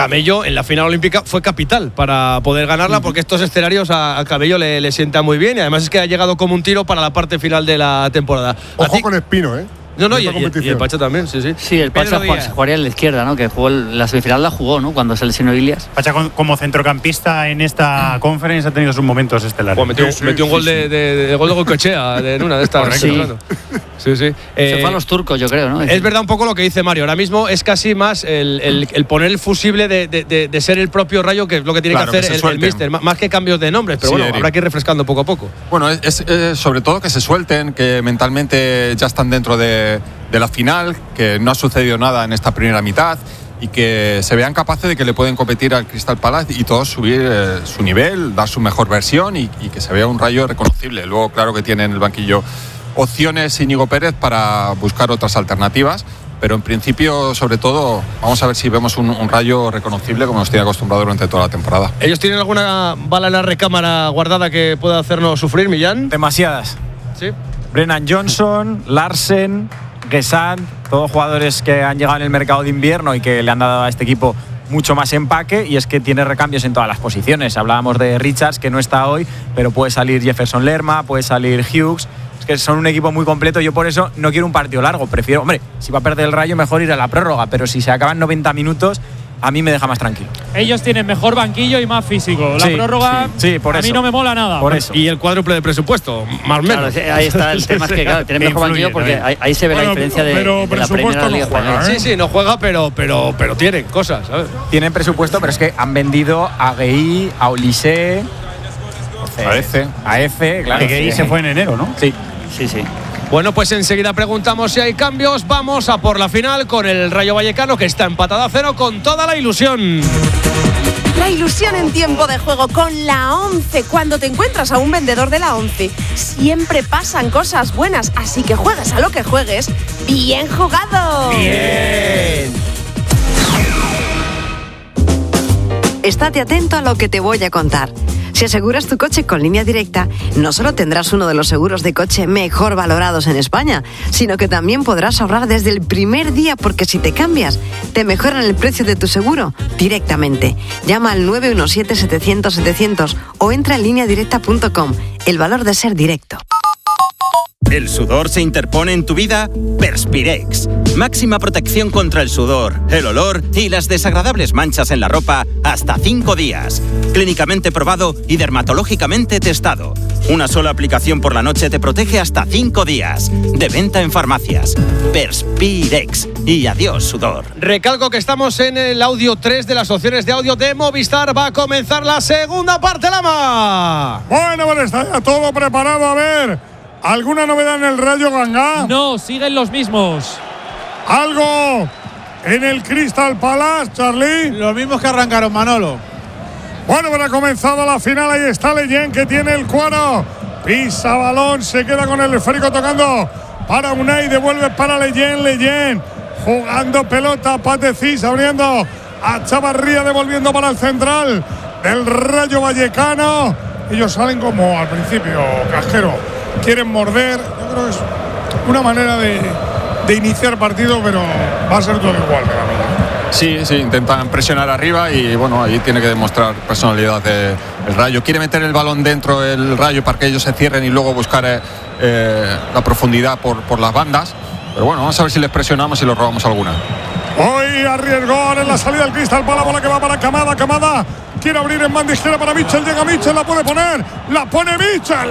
Camello en la final olímpica fue capital para poder ganarla, porque estos escenarios a Camello le sientan muy bien, y además es que ha llegado como un tiro para la parte final de la temporada. Ojo con Espino, No, y el Pacha también, sí. Sí, el Pacha jugaría a la izquierda, ¿no? Que jugó la semifinal, la jugó, ¿no? Cuando se lesionó Ilias. Pacha como centrocampista en esta conference ha tenido sus momentos estelares. Metió un gol de gol de Goicoechea en una de estas. Sí. Se fue a los turcos, yo creo, ¿no? Es verdad un poco lo que dice Mario. Ahora mismo es casi más el poner el fusible de ser el propio Rayo, que es lo que tiene que hacer el míster, más que cambios de nombres, pero bueno, habrá que ir refrescando poco a poco. Bueno, es sobre todo que se suelten, que mentalmente ya están dentro de la final, que no ha sucedido nada en esta primera mitad y que se vean capaces de que le pueden competir al Crystal Palace y todos subir su nivel, dar su mejor versión y que se vea un Rayo reconocible. Luego, claro que tiene en el banquillo opciones Íñigo Pérez para buscar otras alternativas, pero en principio, sobre todo, vamos a ver si vemos un Rayo reconocible como nos tiene acostumbrado durante toda la temporada. ¿Ellos tienen alguna bala en la recámara guardada que pueda hacernos sufrir, Millán? Demasiadas. ¿Sí? Brennan Johnson, Larsen, Gesant, todos jugadores que han llegado en el mercado de invierno y que le han dado a este equipo mucho más empaque, y es que tiene recambios en todas las posiciones. Hablábamos de Richards, que no está hoy, pero puede salir Jefferson Lerma, puede salir Hughes. Es que son un equipo muy completo. Yo por eso no quiero un partido largo. Prefiero, hombre, si va a perder el Rayo, mejor ir a la prórroga, pero si se acaban 90 minutos, a mí me deja más tranquilo. Ellos tienen mejor banquillo y más físico. La prórroga por a eso. mí no me mola nada. Por eso. Y el cuádruple de presupuesto, más o menos. Claro, ahí está el tema, es que claro, tiene mejor banquillo porque ahí se ve la diferencia de la Primera Liga Española. Sí, no juega, pero tienen cosas, ¿sabes? Tienen presupuesto, pero es que han vendido a Guehi, a Olise, a Efe, claro. Guehi se fue en enero, ¿no? Sí. Bueno, pues enseguida preguntamos si hay cambios. Vamos a por la final con el Rayo Vallecano, que está empatado a 0 con toda la ilusión. La ilusión en tiempo de juego con la 11. Cuando te encuentras a un vendedor de la 11, siempre pasan cosas buenas. Así que juegues a lo que juegues, ¡bien jugado! ¡Bien! Estate atento a lo que te voy a contar. Si aseguras tu coche con Línea Directa, no solo tendrás uno de los seguros de coche mejor valorados en España, sino que también podrás ahorrar desde el primer día, porque si te cambias, te mejoran el precio de tu seguro directamente. Llama al 917-700-700 o entra en lineadirecta.com. El valor de ser directo. ¿El sudor se interpone en tu vida? Perspirex. Máxima protección contra el sudor, el olor y las desagradables manchas en la ropa hasta 5 días. Clínicamente probado y dermatológicamente testado. Una sola aplicación por la noche te protege hasta 5 días. De venta en farmacias. Perspirex. Y adiós, sudor. Recalco que estamos en el audio 3 de las opciones de audio de Movistar. Va a comenzar la segunda parte, Lama. Bueno, pues está ya todo preparado. A ver, ¿alguna novedad en el Rayo Gangá? No, siguen los mismos. ¿Algo en el Crystal Palace, Charlie? Los mismos que arrancaron, Manolo. Bueno, pero ha comenzado la final. Ahí está Leyen, que tiene el cuero. Pisa balón, se queda con el esférico tocando para Unai, devuelve para Leyen jugando pelota, Patecís abriendo a Chavarría, devolviendo para el central del Rayo Vallecano. Ellos salen como al principio, Casquero, quieren morder. Yo creo que es una manera de iniciar partido, pero va a ser todo igual para mí. Sí, intentan presionar arriba y bueno, ahí tiene que demostrar personalidad el Rayo. Quiere meter el balón dentro el Rayo para que ellos se cierren y luego buscar la profundidad por las bandas. Pero bueno, vamos a ver si les presionamos y los robamos alguna. Hoy arriesgó en la salida del Crystal Palace, bola que va para Camada quiere abrir en banda izquierda para Mitchell, llega Mitchell, la puede poner, la pone Mitchell.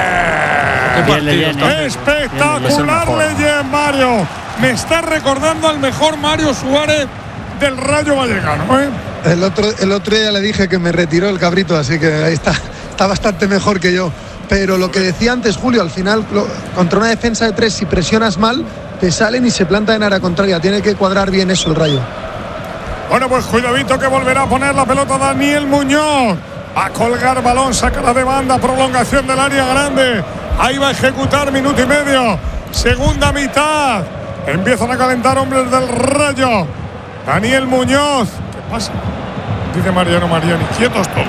Espectacular Leyen, Mario. Me está recordando al mejor Mario Suárez del Rayo Vallecano, ¿eh? El otro día le dije que me retiró el cabrito, así que ahí está bastante mejor que yo. Pero lo que decía antes Julio, al final contra una defensa de 3, si presionas mal, te salen y se planta en área contraria. Tiene que cuadrar bien eso el Rayo. Bueno, pues cuidadito que volverá a poner la pelota Daniel Muñoz. A colgar balón, sacará de banda, prolongación del área grande. Ahí va a ejecutar minuto y medio. Segunda mitad. Empiezan a calentar hombres del Rayo. Daniel Muñoz. ¿Qué pasa? Dice Mariano Mariani. Quietos todos.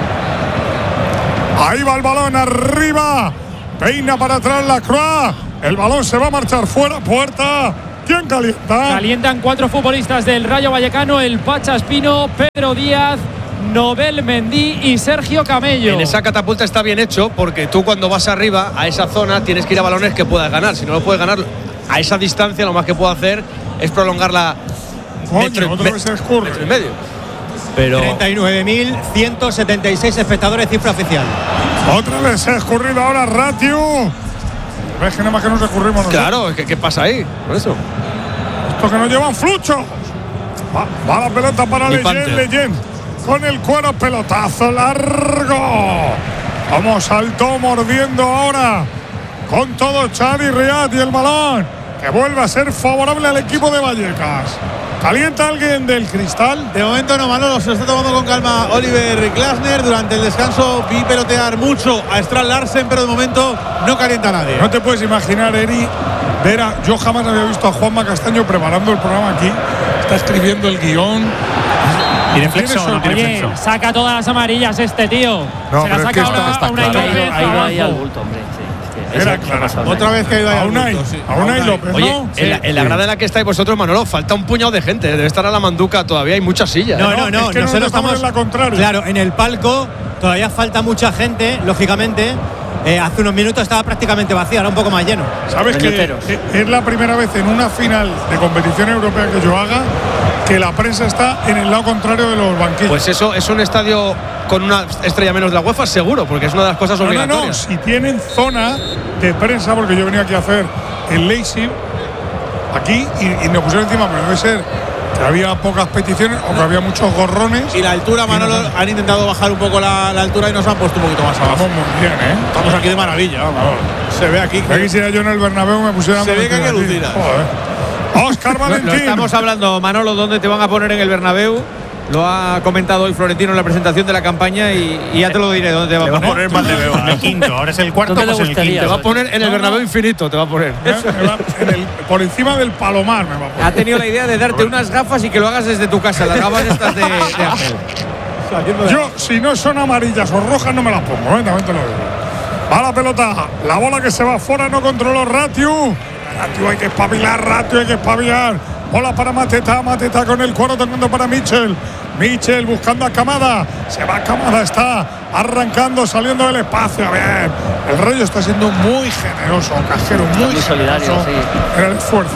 Ahí va el balón arriba. Peina para atrás la Croix. El balón se va a marchar fuera. Puerta. ¿Quién calienta? Calientan 4 futbolistas del Rayo Vallecano: el Pacha Espino, Pedro Díaz, Nobel Mendy y Sergio Camello. En esa catapulta está bien hecho porque tú cuando vas arriba a esa zona tienes que ir a balones que puedas ganar. Si no lo puedes ganar a esa distancia, lo más que puedo hacer es prolongarla metro y medio. Pero 39.176 espectadores, cifra oficial. Otra vez se ha escurrido ahora Ratiu. ¿Ves que nada más que nos escurrimos nosotros? Claro, ¿qué pasa ahí? Por eso. Esto que nos llevan flucho. Va la pelota para Leyen. Con el cuero, pelotazo largo. Como saltó mordiendo ahora. Con todo Chadi Riad y el balón, que vuelve a ser favorable al equipo de Vallecas. ¿Calienta alguien del Cristal? De momento no, Manolo, se lo está tomando con calma Oliver Glasner. Durante el descanso vi pelotear mucho a Strand Larsen, pero de momento no calienta a nadie. No te puedes imaginar, Eri, yo jamás había visto a Juanma Castaño preparando el programa aquí. Está escribiendo el guión. ¿Tiene flexo? Oye, saca todas las amarillas este tío. No, se la saca a Unai López. Ha ido ahí al bulto, hombre. Era claro. Otra vez que ha ido ahí a Unai López, Oye, ¿no? en la grada en la que estáis vosotros, Manolo, falta un puñado de gente. Debe estar a la manduca todavía, hay muchas sillas. No, es que nosotros estamos en la contraria. Claro, en el palco todavía falta mucha gente, lógicamente. Hace unos minutos estaba prácticamente vacío, ahora un poco más lleno. ¿Sabes que es la primera vez en una final de competición europea que yo haga que la prensa está en el lado contrario de los banquillos? Pues eso es un estadio con una estrella menos de la UEFA, seguro, porque es una de las cosas obligatorias. No, si tienen zona de prensa, porque yo venía aquí a hacer el Leipzig aquí y me pusieron encima, pero debe ser que había pocas peticiones o que había muchos gorrones. Y la altura, Manolo, han intentado bajar un poco la altura y nos han puesto un poquito más abajo. Estamos muy bien, ¿eh? Estamos aquí de maravilla, vamos. Se ve aquí. Que quisiera yo en el Bernabéu me pusieran. Se ve que hay que lucir. Óscar Valentín. Lo estamos hablando, Manolo, ¿dónde te van a poner en el Bernabéu? Lo ha comentado hoy Florentino en la presentación de la campaña y ya te lo diré dónde te va a poner. En el quinto, ahora es el cuarto, pues en el quinto. Te va a poner en el Bernabéu infinito, te va a poner. Por encima del Palomar me va a poner. Ha tenido la idea de darte unas gafas y que lo hagas desde tu casa, las gafas estas de Ángel. Yo, si no son amarillas o rojas, no me las pongo, también te lo digo. Va la pelota, la bola que se va fuera, no controló Ratiu, hay que espabilar. Bola para Mateta con el cuero tocando para Michel buscando a Camada, se va Camada, está arrancando, saliendo del espacio. Bien, el Rayo está siendo muy generoso, Casquero, muy solidario, sí. Era el esfuerzo,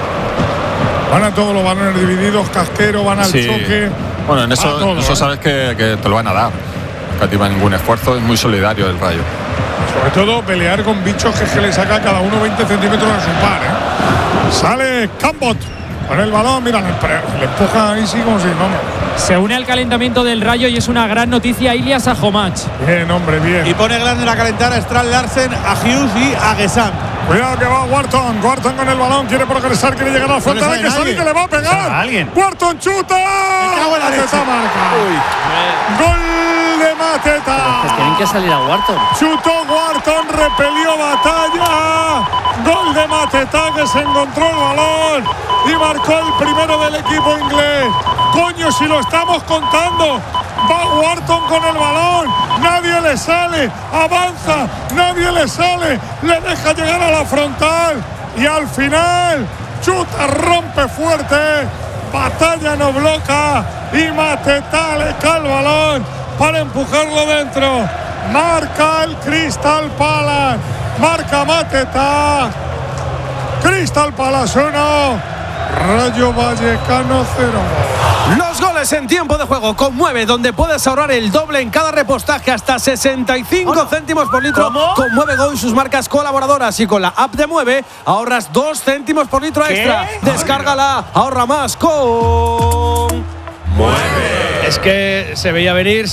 van a todos los balones divididos, Casquero, van al choque. Bueno, en eso sabes que te lo van a dar, que a ti va ningún esfuerzo, es muy solidario el Rayo. Sobre todo pelear con bichos que le saca cada uno 20 centímetros a su par, Sale Cambot con el balón, mira, le empuja ahí, sí, como si, vamos. Se une al calentamiento del Rayo y es una gran noticia Ilias Ajomach. Bien, hombre, bien. Y pone Glasner a calentar a Strand Larsen, a Hughes y a Gesam. Cuidado que va Wharton con el balón, quiere progresar, quiere llegar a la frontal, hay que salir, que le va a pegar. Wharton chuta. Mateta marca. Gol de Mateta. Tienen que salir a Wharton. Chutó Wharton, repelió Batalla. Gol de Mateta, que se encontró el balón y marcó el primero del equipo inglés. Coño, si lo estamos contando. Va Wharton con el balón, nadie le sale, avanza, nadie le sale, le deja llegar a la frontal y al final chuta, rompe fuerte, Batalla no bloca y Mateta le cae el balón para empujarlo dentro. Marca el Crystal Palace, marca Mateta, Crystal Palace 1, Rayo Vallecano 0. Los goles en tiempo de juego con Mueve, donde puedes ahorrar el doble en cada repostaje, hasta 65 céntimos por litro. Con Mueve Go y sus marcas colaboradoras, y con la app de Mueve ahorras 2 céntimos por litro extra. Descárgala, ahorra más con Mueve. Es que se veía venir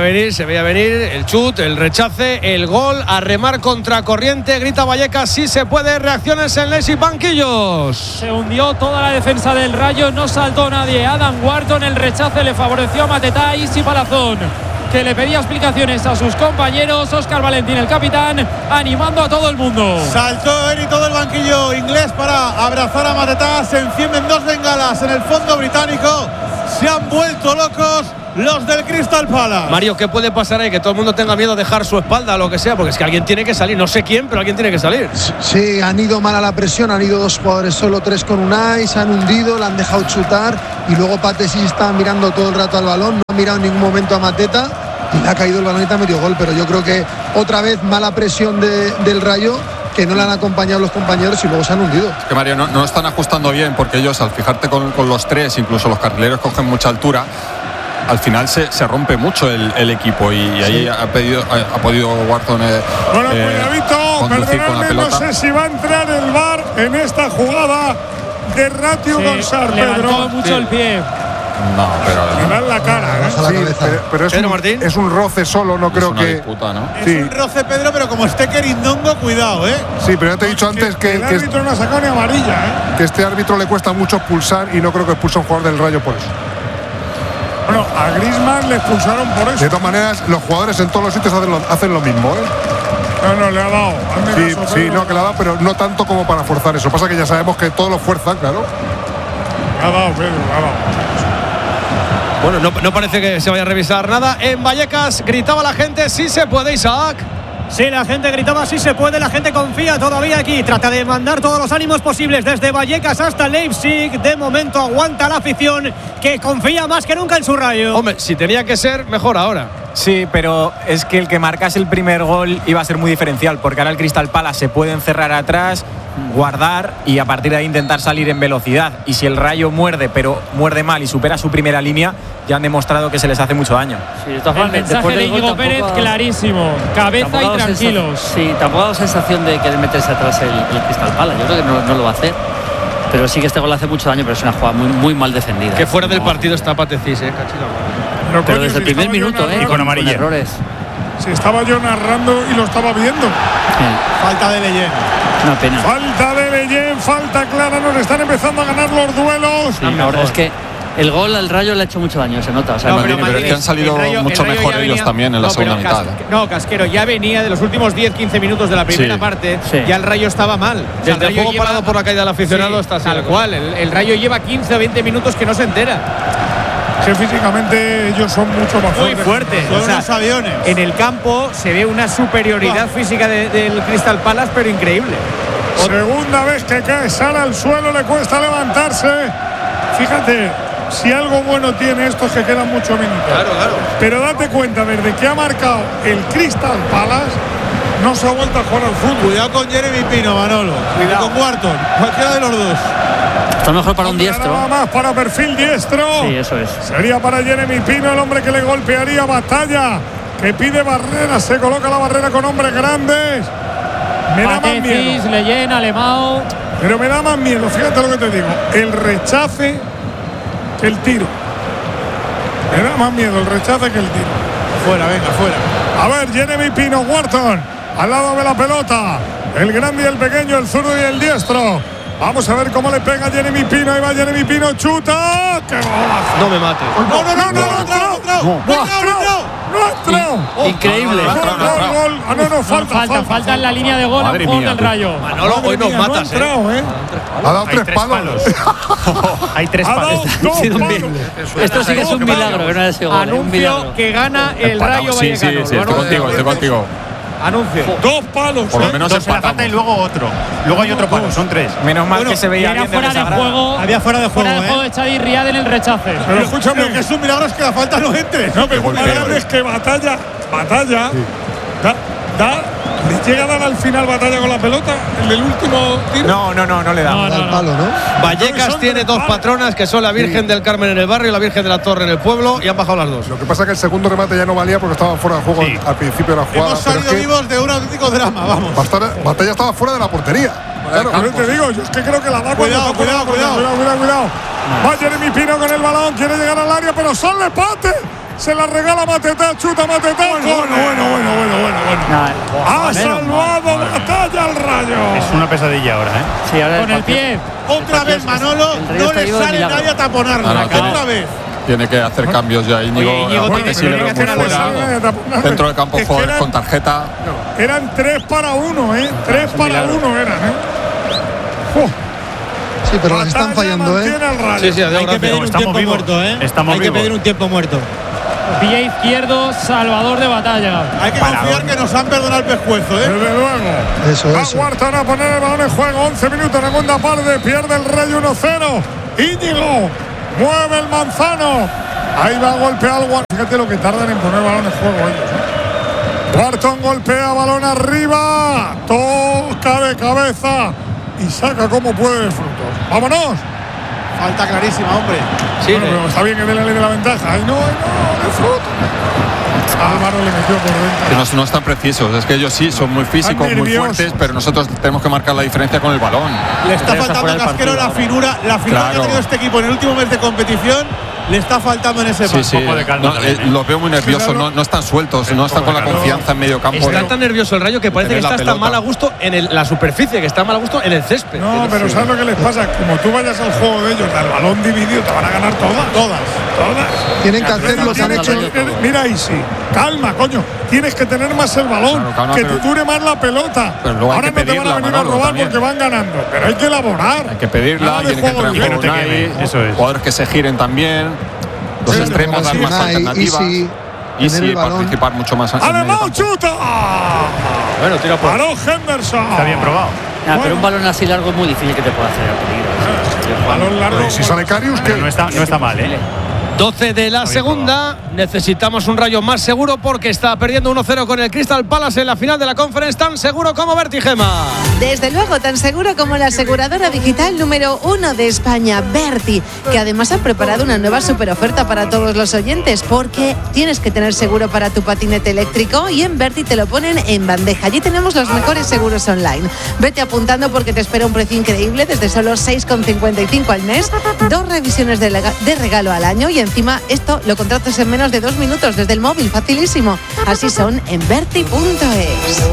el chut, el rechace, el gol, a remar contra corriente, grita Vallecas, sí se puede, reacciones en les y banquillos. Se hundió toda la defensa del Rayo, no saltó nadie. Adam Wharton, el rechace le favoreció a Mateta y Isi Palazón, que le pedía explicaciones a sus compañeros. Óscar Valentín, el capitán, animando a todo el mundo. Saltó Eri todo el banquillo inglés para abrazar a Mateta. Se encienden 2 bengalas en el fondo británico. Se han vuelto locos los del Crystal Palace. Mario, ¿qué puede pasar ahí? Que todo el mundo tenga miedo a dejar su espalda o lo que sea, porque es que alguien tiene que salir. No sé quién, pero alguien tiene que salir. Sí, han ido mal a la presión, han ido 2 jugadores solo, 3 con Unai, se han hundido, le han dejado chutar y luego Patesi está mirando todo el rato al balón, no ha mirado en ningún momento a Mateta y le ha caído el balón y te ha metido gol, pero yo creo que otra vez mala presión del Rayo, que no le han acompañado los compañeros y luego se han hundido. Es que Mario, no están ajustando bien porque ellos, al fijarte con los 3, incluso los carrileros cogen mucha altura, al final se rompe mucho el equipo y ahí ha podido Wharton conducir con la pelota. No sé si va a entrar el VAR en esta jugada de Ratio con Sar, levantó mucho el pie. No, pero le dan la cara, pero es un roce solo, no creo que disputa, ¿no? Es un roce, Pedro, pero como esté Querindongo, cuidado, Sí, pero ya te he dicho antes que el árbitro no ha sacado ni amarilla, que este árbitro le cuesta mucho expulsar y no creo que expulse a un jugador del Rayo por eso. Bueno, a Griezmann le expulsaron por eso. De todas maneras, los jugadores en todos los sitios hacen lo mismo, No, le ha dado. Sí, no, que le ha dado, pero no tanto como para forzar eso. Pasa que ya sabemos que todos lo fuerzan, claro. Le ha dado, Pedro, le ha dado. Bueno, no parece que se vaya a revisar nada. En Vallecas gritaba la gente, sí se puede, Isaac. Sí, la gente gritaba sí se puede, la gente confía todavía aquí, trata de mandar todos los ánimos posibles desde Vallecas hasta Leipzig. De momento aguanta la afición que confía más que nunca en su Rayo. Hombre, si tenía que ser, mejor ahora. Sí, pero es que el que marcase el primer gol iba a ser muy diferencial, porque ahora el Crystal Palace se puede encerrar atrás, guardar y a partir de ahí intentar salir en velocidad. Y si el Rayo muerde, pero muerde mal y supera su primera línea, ya han demostrado que se les hace mucho daño. Sí, el mensaje de Íñigo Pérez clarísimo, cabeza y tranquilos. Sí, tampoco da la sensación de querer meterse atrás el Crystal Palace. Yo creo que no lo va a hacer. Pero sí que este gol hace mucho daño, pero es una jugada muy mal defendida. Que fuera del partido está Patecís, cachilo. Pero desde el primer minuto, y con amarilla. Con errores. Si estaba yo narrando y lo estaba viendo. Falta de Leyen. Una pena. Falta de Leyen, falta clara, nos están empezando a ganar los duelos. Sí, es que el gol al Rayo le ha hecho mucho daño, se nota. O sea, pero es que han salido mucho mejor ellos también en la segunda mitad. Casquero, ya venía de los últimos 10-15 minutos de la primera parte, ya el Rayo estaba mal. Desde el juego parado por la caída del aficionado está tal cual. El Rayo lleva 15 o 20 minutos que no se entera. Que físicamente ellos son mucho más fuertes. Son unos aviones. En el campo se ve una superioridad física del Crystal Palace, pero increíble. Segunda vez que cae Sara al suelo, le cuesta levantarse. Fíjate, si algo bueno tiene esto es que quedan muchos minutos. Claro. Pero date cuenta, desde que ha marcado el Crystal Palace, no se ha vuelto a jugar al fútbol. Cuidado con Jeremy Pino, Manolo. Cuidado con Wharton. Cualquiera de los dos. Está mejor para un diestro. Nada más para perfil diestro. Sí, eso es. Sería para Jeremy Pino, el hombre que le golpearía a Batalla, que pide barrera, se coloca la barrera con hombres grandes. Me da más miedo. Leyen, Alemão. Pero me da más miedo, fíjate lo que te digo. El rechace que el tiro. Me da más miedo el rechace que el tiro. Fuera, venga, fuera. A ver, Jeremy Pino, Wharton, al lado de la pelota. El grande y el pequeño, el zurdo y el diestro. Vamos a ver cómo le pega Jeremy Pino. Ahí va Jeremy Pino, chuta. ¡Qué golazo! No me mate. ¡No! Increíble. Gol. Falta en la línea de gol. Madre gol mía, del Rayo. Manolo, hoy nos matas, Ha dado 3 palos. Hay 3 palos. Esto sí que es un milagro, que no haya sido gol. Anuncio que gana el Rayo Vallecano. Sí, estoy contigo. Anuncio. 2 palos. Por lo menos empatamos. Y luego otro. Luego hay otro palo, son 3. Menos mal que se veía bien fuera de juego. Había fuera de juego. Fuera de juego de Xavi Riad en el rechace. Pero escúchame, que es un milagro es que la falta no entre. No, pero es que Batalla le llega a dar al final Batalla con la pelota en el último tiro. No le da. Al palo, ¿no? Vallecas tiene 2 patronas, que son la Virgen del Carmen en el barrio y la Virgen de la Torre en el pueblo, y han bajado las 2. Lo que pasa es que el segundo remate ya no valía porque estaba fuera de juego al principio de la jugada. Hemos salido vivos de un auténtico drama, vamos. Batalla estaba fuera de la portería. Claro, pero te digo, yo es que creo que la da. Cuidado. Va Jeremy Pino con el balón, quiere llegar al área, pero sale Pate. Se la regala Mateta, chuta Mateta. Bueno. Ha salvado Batalla al Rayo. Es una pesadilla ahora, Sí, ahora con el pie. Otra vez Manolo, no le sale nadie a taponarla. Otra vez. Tiene que hacer cambios ya Íñigo, porque si le veo muy fuera. Centro de campo con tarjeta. Eran 3 para 1, 3 para 1 eran, Sí, pero las están fallando, Sí, hay que pedir un tiempo muerto, Hay que pedir un tiempo muerto. pie izquierdo, Salvador de Batalla. Hay que confiar que nos han perdonado el pescuezo, ¿eh? Desde luego. Eso. Va Wharton a poner el balón en juego. 11 minutos, segunda parte. Pierde el Rayo 1-0. Íñigo mueve el Manzano. Ahí va a golpear al Wharton. Fíjate lo que tardan en poner el balón en juego ellos, ¿eh? Wharton golpea balón arriba. Toca de cabeza. Y saca como puede de frutos. ¡Vámonos! Falta clarísima, hombre. Sí, bueno, pero está bien que dé la ley de la ventaja. ¡Ay, no, de fruto! Álvaro le metió por dentro. Que no están precisos. Es que ellos sí son muy físicos, muy fuertes, pero nosotros tenemos que marcar la diferencia con el balón. Le está faltando a Casquero la finura que ha tenido este equipo en el último mes de competición. Le está faltando en ese paso. Un poco de calma los veo muy nerviosos, no están sueltos, no están con la confianza en medio campo. Está tan nervioso el Rayo que parece que está hasta mal a gusto en la superficie, que está mal a gusto en el césped. No, pero ¿sabes lo que les pasa? Como tú vayas al juego de ellos, al balón dividido, te van a ganar todas. Tienen que hacer lo que han hecho. Mira ahí sí. Calma, coño. Tienes que tener más el balón, que te dure más la pelota. Ahora no te van a venir a robar porque van ganando, pero hay que elaborar. Hay que pedirla, tiene que entrar en juego Unai, jugadores que se giren también, los extremos dar más alternativas y sí, participar mucho más. ¡Además, chuta! Bueno, tira por. ¡Paró Henderson! Está bien probado. Pero un balón así largo es muy difícil que te pueda hacer peligro. Balón largo. Si sale Karius, que no está mal, ¿eh? 12 de la segunda. Necesitamos un Rayo más seguro porque está perdiendo 1-0 con el Crystal Palace en la final de la Conference. Tan seguro como Berti, Gema. Desde luego, tan seguro como la aseguradora digital número 1 de España, Berti, que además ha preparado una nueva super oferta para todos los oyentes, porque tienes que tener seguro para tu patinete eléctrico y en Berti te lo ponen en bandeja. Allí tenemos los mejores seguros online. Vete apuntando porque te espera un precio increíble desde solo 6,55 al mes, 2 revisiones de regalo al año y encima esto lo contratas en menos de 2 minutos desde el móvil, facilísimo. Así son en Berti.es.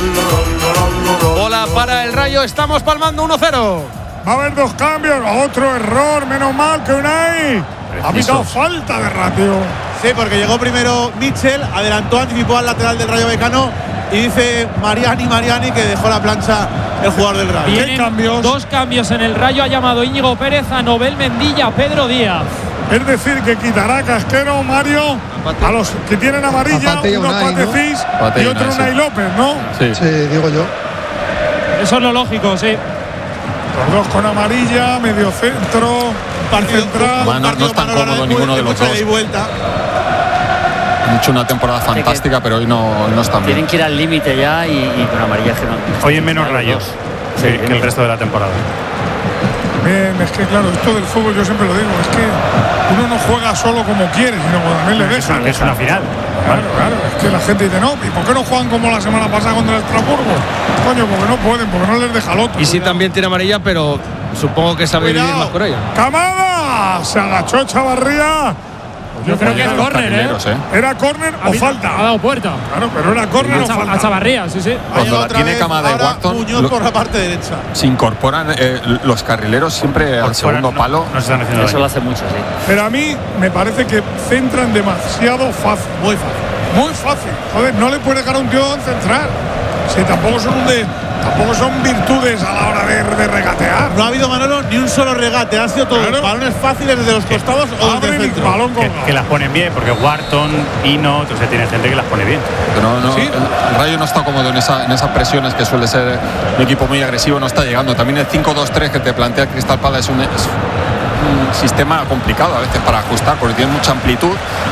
Bola para el Rayo, estamos palmando 1-0. Va a haber 2 cambios, otro error, menos mal que Unai ha pitado falta de ratio. Sí, porque llegó primero Mitchell, adelantó, anticipó al lateral del Rayo Vallecano y dice Mariani que dejó la plancha el jugador del Rayo. Tienen cambios. 2 cambios en el Rayo, ha llamado Íñigo Pérez, a Nobel Mendilla, Pedro Díaz. Es decir, que quitará Casquero, Mario, a los que tienen amarilla, uno Patecís y otro Unai López, ¿no? Sí, digo yo. Eso es lo lógico, sí. Los 2 con amarilla, medio centro, central. No están cómodos ninguno de los dos. Han hecho una temporada fantástica, pero hoy no están bien. Tienen que ir al límite ya y con amarilla que no. Hoy en menos rayos que el resto de la temporada. Bien, es que claro, esto del fútbol yo siempre lo digo, es que uno no juega solo como quiere, sino cuando también le dejan. Es una final. Claro, es que la gente dice, no, ¿y por qué no juegan como la semana pasada contra el Estrasburgo? Coño, porque no pueden, porque no les deja el otro. Y sí, también tiene amarilla, pero supongo que sabe vivir más por ella. ¡Camada! Se agachó Chavarría. Yo creo que es córner, ¿eh? ¿Era córner o falta? Ha dado puerta. Claro, pero era córner o falta. A Chavarría, sí. Cuando la tiene Camada de Wharton, Muñoz por la parte derecha. Se incorporan los carrileros siempre al segundo palo. No se están haciendo eso lo hace mucho, sí. Pero a mí me parece que centran demasiado fácil. Muy fácil. Muy fácil. Joder, no le puede dejar a un tío centrar. Si tampoco son virtudes a la hora de regatear. No ha habido, Manolo, ni un solo regate. Han sido todos balones fáciles desde los costados o desde el centro. Balón que las ponen bien, porque Wharton, Pino, entonces tiene gente que las pone bien. Pero ¿sí? El Rayo no está cómodo en esas presiones que suele ser un equipo muy agresivo, no está llegando. También el 5-2-3 que te plantea el Crystal Palace es un sistema complicado a veces para ajustar, porque tiene mucha amplitud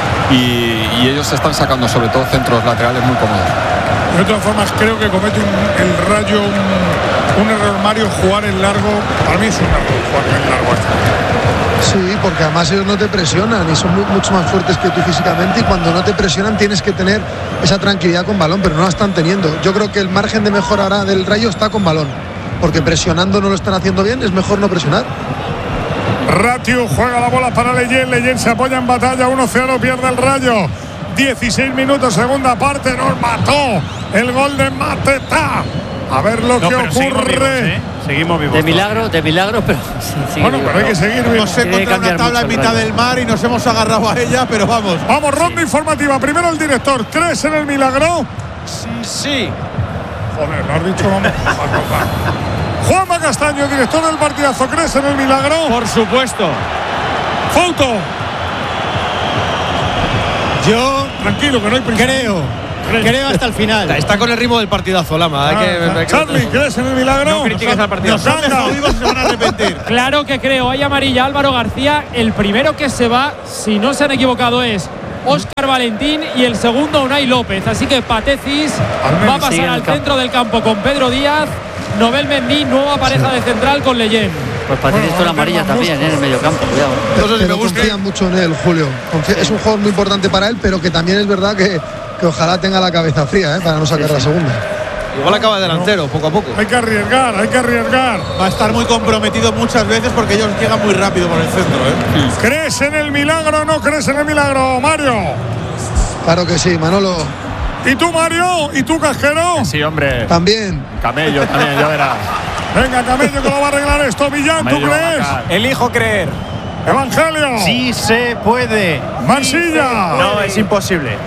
y ellos se están sacando sobre todo centros laterales muy cómodos. De todas formas, creo que comete el Rayo un error, Mario, jugar en largo. Para mí es un error jugar en largo. Sí, porque además ellos no te presionan y son mucho más fuertes que tú físicamente, y cuando no te presionan tienes que tener esa tranquilidad con balón, pero no la están teniendo. Yo creo que el margen de mejora ahora del Rayo está con balón, porque presionando no lo están haciendo bien, es mejor no presionar. Ratio juega la bola para Leyen se apoya en batalla, 1-0, pierde el Rayo. 16 minutos, segunda parte, nos mató el gol de Mateta. A ver lo que ocurre. Seguimos vivos. De milagro, pero bueno, pero hay que seguir vivos. Nos encontrado una tabla en mitad del mar y nos hemos agarrado a ella, pero vamos. Vamos, ronda informativa. Primero el director. ¿Crees en el milagro? Sí. Joder, lo has dicho, vamos. Juanma Castaño, director del partidazo. ¿Crees en el milagro? Por supuesto. Foto. Yo tranquilo, que no hay prisa. Creo hasta el final. Está con el ritmo del partidazo, Lama. Charlie, ¿crees en el milagro? No critiques al partido. Nos han dejado vivos y se van a arrepentir. Claro que creo. Hay amarilla Álvaro García. El primero que se va, si no se han equivocado, es Óscar Valentín y el segundo Unai López. Así que Patecis va a pasar al centro del campo con Pedro Díaz. Nobel Mendy, nueva pareja de central con Leyen. Pues Patecis con la amarilla también en el medio campo. Cuidado. Pero confían mucho en él, Julio. Es un jugador muy importante para él, pero que también es verdad que ojalá tenga la cabeza fría para no sacar la segunda. Igual acaba delantero, poco a poco. Hay que arriesgar, hay que arriesgar. Va a estar muy comprometido muchas veces porque ellos llegan muy rápido por el centro. ¿Crees en el milagro o no crees en el milagro, Mario? Claro que sí, Manolo. ¿Y tú, Mario? ¿Y tú, Casquero? Sí, hombre. También. Camello también, ya verás. Venga, Camello, que lo va a arreglar esto. Millán, ¿tú crees? Elijo creer. Evangelio. Sí se puede. Mansilla. No, es imposible.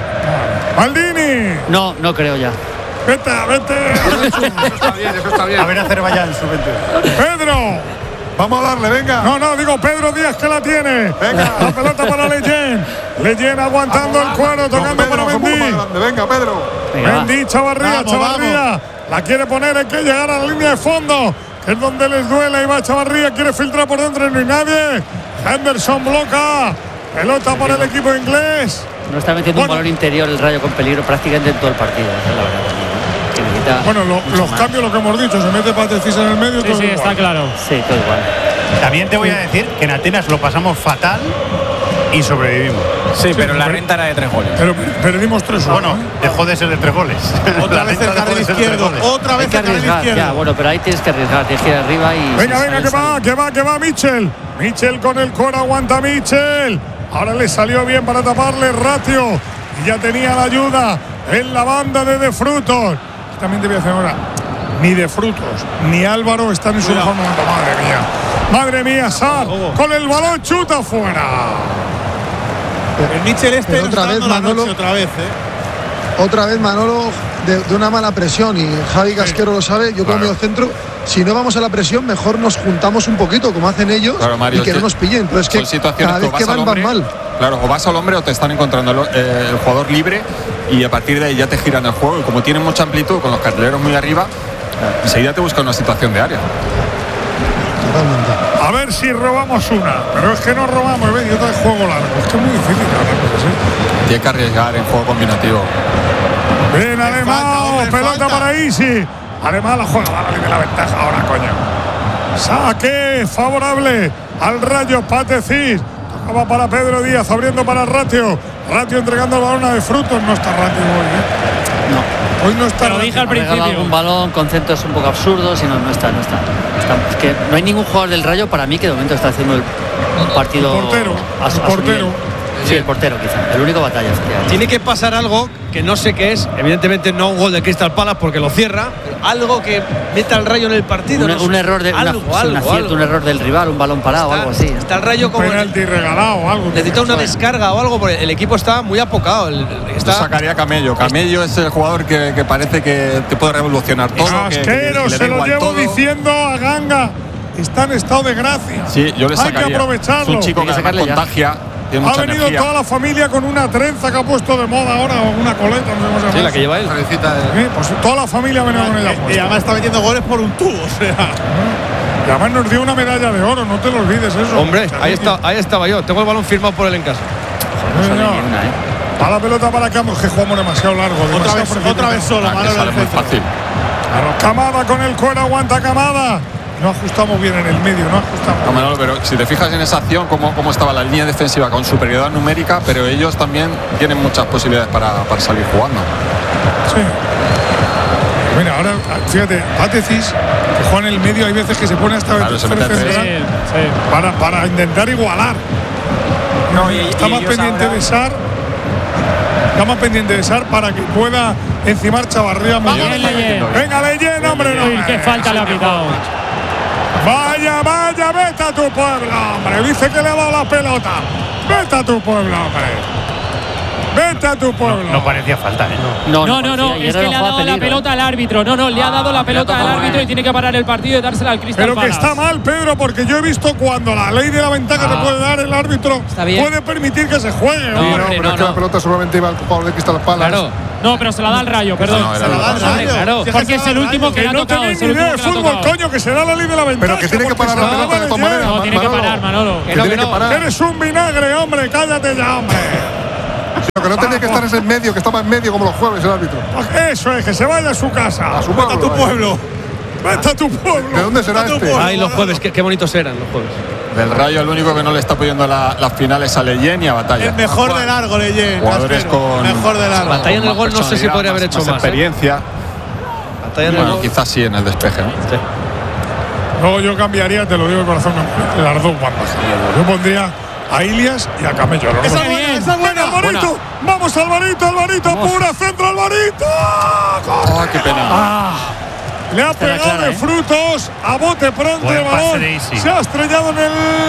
Maldini. No creo ya. Vete. Eso está bien. A ver Azerbaiyán, sub-21. Pedro. Vamos a darle, venga. No, digo Pedro Díaz que la tiene. Venga. La pelota para Leyen. Leyen aguantando el cuero, tocando para Mendy. Venga, Pedro. Mendy, Chavarría. La quiere poner, hay que llegar a la línea de fondo, que es donde les duele. Y va Chavarría, quiere filtrar por dentro y no hay nadie. Henderson bloca. Pelota por el equipo inglés. No está metiendo un balón interior el Rayo con peligro prácticamente en todo el partido. Esa es la verdad también, que necesita bueno, los cambios, lo que hemos dicho, se mete Patecis en el medio. Sí, sí, está claro. Sí, todo igual. También te voy a decir que en Atenas lo pasamos fatal y sobrevivimos. Sí, pero la renta era de 3 goles. Pero perdimos 3 goles. Bueno, dejó de ser de 3 goles. Otra vez el carril izquierdo. Otra vez el carril izquierdo. Ya, bueno, pero ahí tienes que arriesgar, tienes que ir arriba y. Venga, que va Mitchell. Mitchell con el cuero, aguanta Mitchell. Ahora le salió bien para taparle Ratio. Y ya tenía la ayuda en la banda de Frutos. También te voy a hacer ahora. Ni de Frutos ni Álvaro están en su mejor momento. Madre mía, Sar con el balón chuta fuera. El Mitchell pero otra vez Manolo. Otra vez Manolo de una mala presión y Javi Casquero lo sabe. Yo como medio centro, si no vamos a la presión, mejor nos juntamos un poquito como hacen ellos, Mario, y que no nos pillen. Pero es que cada vez que van mal. Claro, o vas al hombre o te están encontrando el jugador libre y a partir de ahí ya te giran el juego. Y como tienen mucha amplitud con los carrileros muy arriba, enseguida te buscan una situación de área. A ver si robamos una, pero es que no robamos, ¿ves? Y otra de juego largo. Es que es muy difícil ahora. Tiene que arriesgar en juego combinativo. Bien, Alemán, pelota para Isi. Alemán la juega, vale, de la ventaja ahora, coño. Saque favorable al Rayo. Patecis. Tocaba para Pedro Díaz, abriendo para Ratio. Ratio entregando el balón a de Frutos. No está Ratio hoy, No. Hoy no está. Lo dije al principio. Un balón con centros un poco absurdos y no está. Es que no hay ningún jugador del Rayo para mí que de momento está haciendo un partido. El portero. Sí, el portero quizá. El único batalla. Tiene que pasar algo que no sé qué es. Evidentemente no un gol de Crystal Palace porque lo cierra. Pero algo que meta al Rayo en el partido. Un error de un error del rival, un balón parado o algo así. Está el Rayo como penalti regalado o algo. Necesita una descarga o algo porque el equipo está muy apocado. Yo sacaría Camello. Camello es el jugador que parece que te puede revolucionar todo. Casquero, se lo llevo todo. Diciendo a Ganga. Está en estado de gracia. Sí, yo le sacaría. Hay que aprovecharlo. Es un chico que además contagia. Ha venido energía. Toda la familia con una trenza que ha puesto de moda ahora, o una coleta, no sé cómo se llama. Sí, la que lleva él. Pues toda la familia ha venido con ella. Y además está metiendo goles por un tubo, o sea. Y además nos dio una medalla de oro, no te lo olvides eso. Hombre, ahí estaba yo. Tengo el balón firmado por él en casa. A la pelota para Campos, que jugamos demasiado largo. Otra vez solo, sale muy fácil. Camada con el cuero, aguanta Camada. No ajustamos bien en el medio, no ajustamos. No, Manolo, pero si te fijas en esa acción, cómo estaba la línea defensiva con superioridad numérica, pero ellos también tienen muchas posibilidades para salir jugando. Sí. Mira, ahora, fíjate, Patecis, que juega en el medio, hay veces que se pone hasta para intentar igualar. No, está más pendiente de Sar. Está más pendiente de Sar para que pueda encimar Chavarría. Venga, Leyen, hombre, no. Qué falta le ha pitado. Vaya, vete a tu pueblo, hombre. Dice que le ha dado la pelota. Vete a tu pueblo, hombre. Vete a tu pueblo. No parecía falta, ¿eh? No, es que le ha dado la pelota al árbitro. No, le ha dado la pelota al árbitro y tiene que parar el partido y dársela al Crystal Pero que Palace. está mal, Pedro, porque yo he visto cuando la ley de la ventaja te puede dar, el árbitro puede permitir que se juegue. Pero es que la pelota seguramente iba al jugador de Crystal Palace. Claro. No, pero se la da al Rayo, perdón. Se la da al Rayo. Claro, porque es el último que le ha tocado. No tenéis ni idea de fútbol, coño, que se da la ley de la ventaja. Pero que tiene que parar la pelota de todas maneras. No, tiene que parar, Manolo. Que tiene que parar. Eres un vinagre, hombre, cállate ya, hombre. Pero que no tenía que estar en medio, que estaba en medio como los jueves el árbitro. Eso es, que se vaya a su casa. A su pueblo. Vete a tu pueblo. Vete a tu pueblo. ¿De dónde será este? Ay, los jueves, qué bonitos eran los jueves. Del Rayo, el único que no le está apoyando las finales a Leyen y a Batalla. El mejor de largo, Leyen. Jugadores con. Mejor de largo. Batalla en el gol, no sé si podría haber hecho más. Experiencia. Batalla en el Bueno, gol. quizás sí en el despeje, ¿no? Sí. No, yo cambiaría, te lo digo de corazón, las dos bandas. Yo pondría a Ilias y a Camello. Esa es buena. Alvarito. Vamos, Alvarito, pura centro, Alvarito. ¡Ah, qué pena! Le ha pegado de frutos a bote pronto el balón. Se ha estrellado en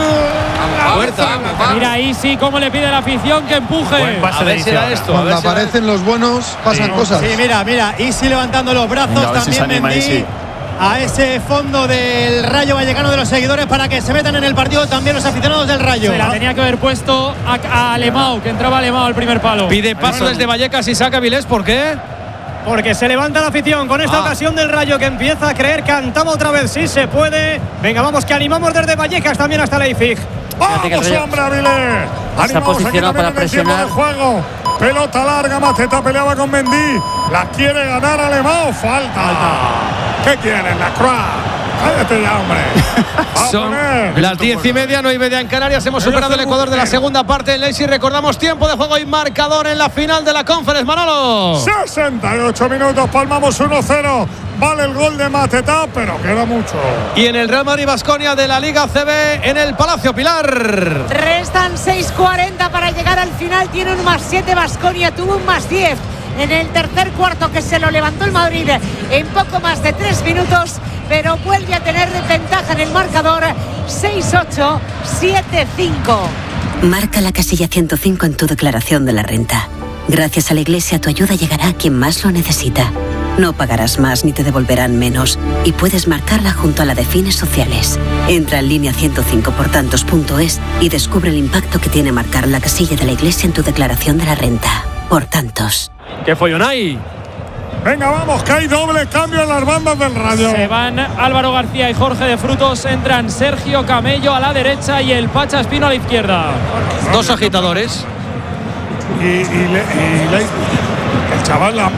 la puerta. Mira ahí sí cómo le pide la afición que empuje. A ver si era esto. Cuando aparecen los buenos, pasan cosas. Sí, mira, Isi levantando los brazos. Venga, a ver si se también anima Mendy. Isi. A ese fondo del Rayo Vallecano de los seguidores para que se metan en el partido también los aficionados del Rayo. Se la tenía que haber puesto a Alemão, que entraba Alemão al primer palo. Pide paso desde Vallecas y saca Vilés, ¿por qué? Porque se levanta la afición con esta ocasión del Rayo que empieza a creer. Cantaba otra vez, sí se puede. Venga, vamos, que animamos desde Vallecas también hasta Leipzig. ¡Vamos, hombre, Avilés! Está posicionado para presionar. Juego. Pelota larga, Mateta peleaba con Mendy. La quiere ganar Alemão. Falta. ¿Qué quieren, la Croix? Cállate ya, hombre. Son las 10:30, 9:30 en Canarias. Hemos superado el Ecuador de la segunda parte en Leipzig. Recordamos tiempo de juego y marcador en la final de la Conference, Manolo. 68 minutos, palmamos 1-0. Vale el gol de Mateta, pero queda mucho. Y en el Real Madrid-Baskonia de la Liga CB en el Palacio, Pilar. Restan 6:40 para llegar al final. Tiene un +7 Baskonia, tuvo un +10 en el tercer cuarto, que se lo levantó el Madrid en poco más de 3 minutos, pero vuelve a tener ventaja en el marcador. 6-8, 7-5. Marca la casilla 105 en tu declaración de la renta. Gracias a la Iglesia, tu ayuda llegará a quien más lo necesita. No pagarás más ni te devolverán menos, y puedes marcarla junto a la de fines sociales. Entra en línea 105portantos.es y descubre el impacto que tiene marcar la casilla de la Iglesia en tu declaración de la renta. Por tantos. ¡Qué follón hay! Venga, vamos, que hay doble cambio en las bandas del Rayo. Se van Álvaro García y Jorge de Frutos. Entran Sergio Camello a la derecha y el Pacha Espino a la izquierda. Dos agitadores. Y el chaval a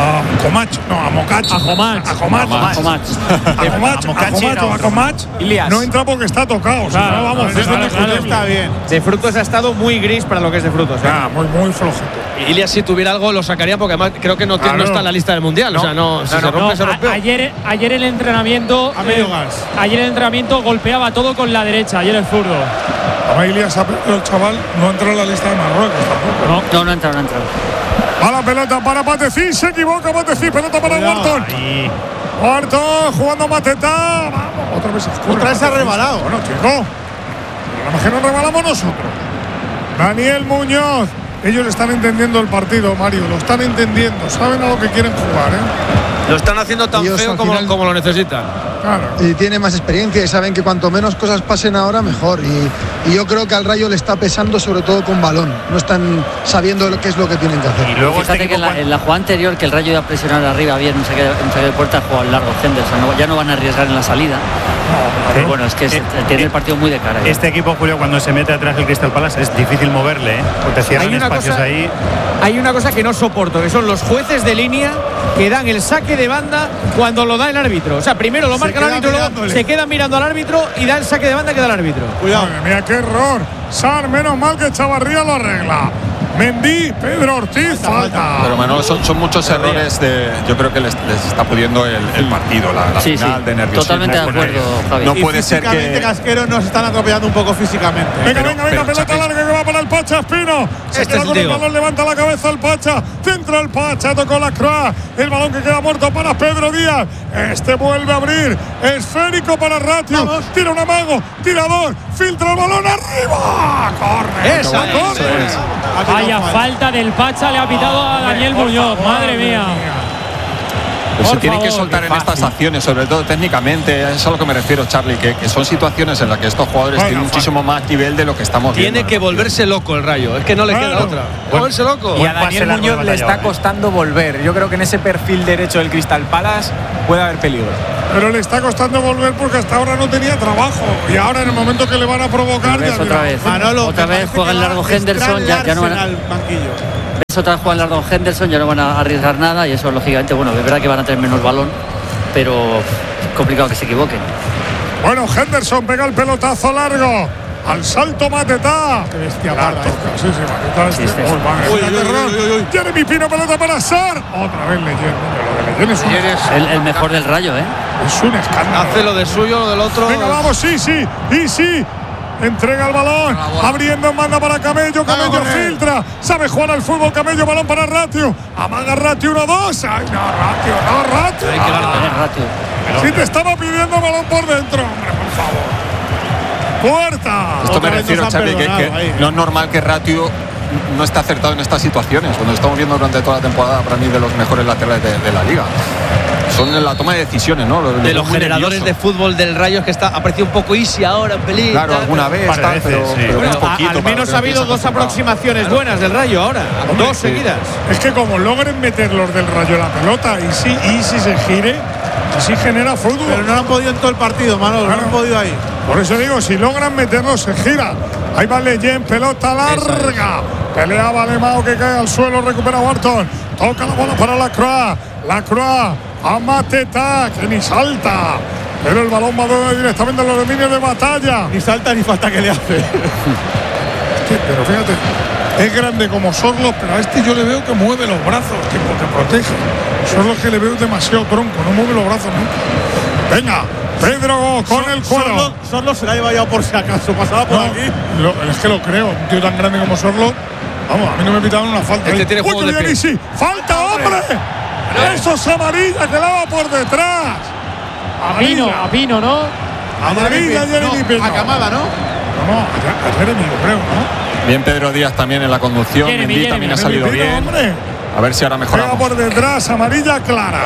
Comach no entra porque está tocado. Está bien. De Frutos ha estado muy gris para lo que es de Frutos. Muy flojito. Ilias, si tuviera algo, lo sacaría porque además creo que no está en la lista del mundial. O sea, si se rompe, se rompe. Ayer el entrenamiento. Ayer el entrenamiento golpeaba todo con la derecha. Ayer el zurdo. Ilias, el chaval no entró en la lista de Marruecos tampoco. No ha entrado. A la pelota para Patecín, se equivoca Patecín, pelota para Wharton. Wharton jugando Mateta. Vamos, otra vez se ha rebalado. Bueno, chico, a lo mejor nos rebalamos nosotros. Daniel Muñoz. Ellos están entendiendo el partido, Mario, lo están entendiendo, saben a lo que quieren jugar, Lo están haciendo tan Ellos, feo al como lo necesitan. Claro. Y tiene más experiencia y saben que cuanto menos cosas pasen ahora, mejor. Y yo creo que al Rayo le está pesando sobre todo con balón. No están sabiendo qué es lo que tienen que hacer. Y luego fíjate que en la jugada anterior, que el Rayo iba a presionar arriba bien, un saque de puerta, jugó al largo Henderson. Ya no van a arriesgar en la salida. Pero bueno, es que tiene el partido muy de cara. Este equipo, Julio, cuando se mete atrás del Crystal Palace es difícil moverle, porque cierran espacios ahí. Hay una cosa que no soporto, que son los jueces de línea que dan el saque de banda cuando lo da el árbitro. O sea, primero lo marca el árbitro, luego se queda mirando al árbitro y da el saque de banda que da el árbitro. Cuidado. Mira qué error. Sar, menos mal que Chavarría lo arregla. Mendy, Pedro Ortiz, falta. Pero Manolo, son muchos errores yo creo que les está pudiendo el partido, la final de nerviosismo. Totalmente de acuerdo, Javi. No puede ser que Casqueros nos están atropellando un poco físicamente. Venga, pelota larga que va para el Pacha Espino. Se queda con el balón, levanta la cabeza el Pacha. Centra el Pacha, tocó la Croix. El balón que queda muerto para Pedro Díaz. Este vuelve a abrir. Esférico para Ratio. Tira un amago, tirador, filtra el balón arriba. Corre. Esa, corre. Vaya falta del Pacha, le ha pitado a Daniel Muñoz. Madre mía. Pues se tienen que soltar en estas acciones, sobre todo técnicamente. Es a lo que me refiero, Charlie, que son situaciones en las que estos jugadores tienen muchísimo más nivel de lo que estamos viendo. Tiene que volverse loco el Rayo, es que no le queda otra. Volverse loco. Y a Daniel Muñoz le está costando volver. Yo creo que en ese perfil derecho del Crystal Palace puede haber peligro. Pero le está costando volver porque hasta ahora no tenía trabajo. Y ahora en el momento que le van a provocar ya otra vez. Manolo, otra vez juega el largo Henderson, ya no van al banquillo. Otra vez juega el largo Henderson, ya no van a arriesgar nada y eso lógicamente, bueno, es verdad que van a tener menos balón, pero es complicado que se equivoquen. Bueno, Henderson pega el pelotazo largo. Al salto Matetá. Qué bestia parda. Sí, Matetá. Jeremy Pino, pelota para Sar. Otra vez Leyen. Lo de Leyen es el mejor del Rayo, ¿eh? Es un escándalo. Hace lo de suyo, lo del otro. Venga, vamos, sí. Entrega el balón, abriendo en banda para Camello. Camello filtra, sabe jugar al fútbol. Camello, balón para Ratio. Amaga Ratio 1-2. Ay, no, Ratio. Hay que Ratio. Si te estaba pidiendo balón por dentro, hombre, por favor. Puerta. Esto me refiero, Charlie, que no es normal que Ratio no esté acertado en estas situaciones. Cuando estamos viendo durante toda la temporada, para mí, de los mejores laterales de la liga. Son en la toma de decisiones, ¿no? De los generadores de fútbol del Rayo, es que ha aparecido un poco easy ahora en pelín. Claro, alguna vez, pero bueno, al menos ha habido dos aproximaciones buenas del Rayo ahora. Hombre, dos seguidas. Es que como logren meter los del Rayo la pelota y si se gire, así genera fútbol. Pero no lo han podido en todo el partido, Manolo. No han podido ahí. Por eso digo, si logran meterlo, se gira. Ahí va Leyen, pelota larga. Pelea Valemao que cae al suelo, recupera Barton. Toca la bola para Lacroix. A Matetá, que ni salta. Pero el balón va directamente a los dominios de Batalla. Ni salta ni falta que le hace. Pero fíjate, es grande como Sorloth, pero a este yo le veo que mueve los brazos, que protege. Sorloth que le veo demasiado tronco, no mueve los brazos nunca. Venga, Pedro con el cuero. Sorloth se la ha llevado por si acaso, pasaba por aquí. Es que lo creo, un tío tan grande como Sorloth. Vamos, a mí no me pitaron una falta. Este tiene juego de pie. Sí, ¡falta, hombre! Eso es amarilla, que la va por detrás. A Pino, ¿no? Amarilla, Jeremy Pino. A Camada, ¿no? No, a Jeremy, yo creo, ¿no? Bien Pedro Díaz también en la conducción. Mendy también ha salido bien. Hombre. A ver si ahora mejoramos. Pega por detrás, amarilla clara.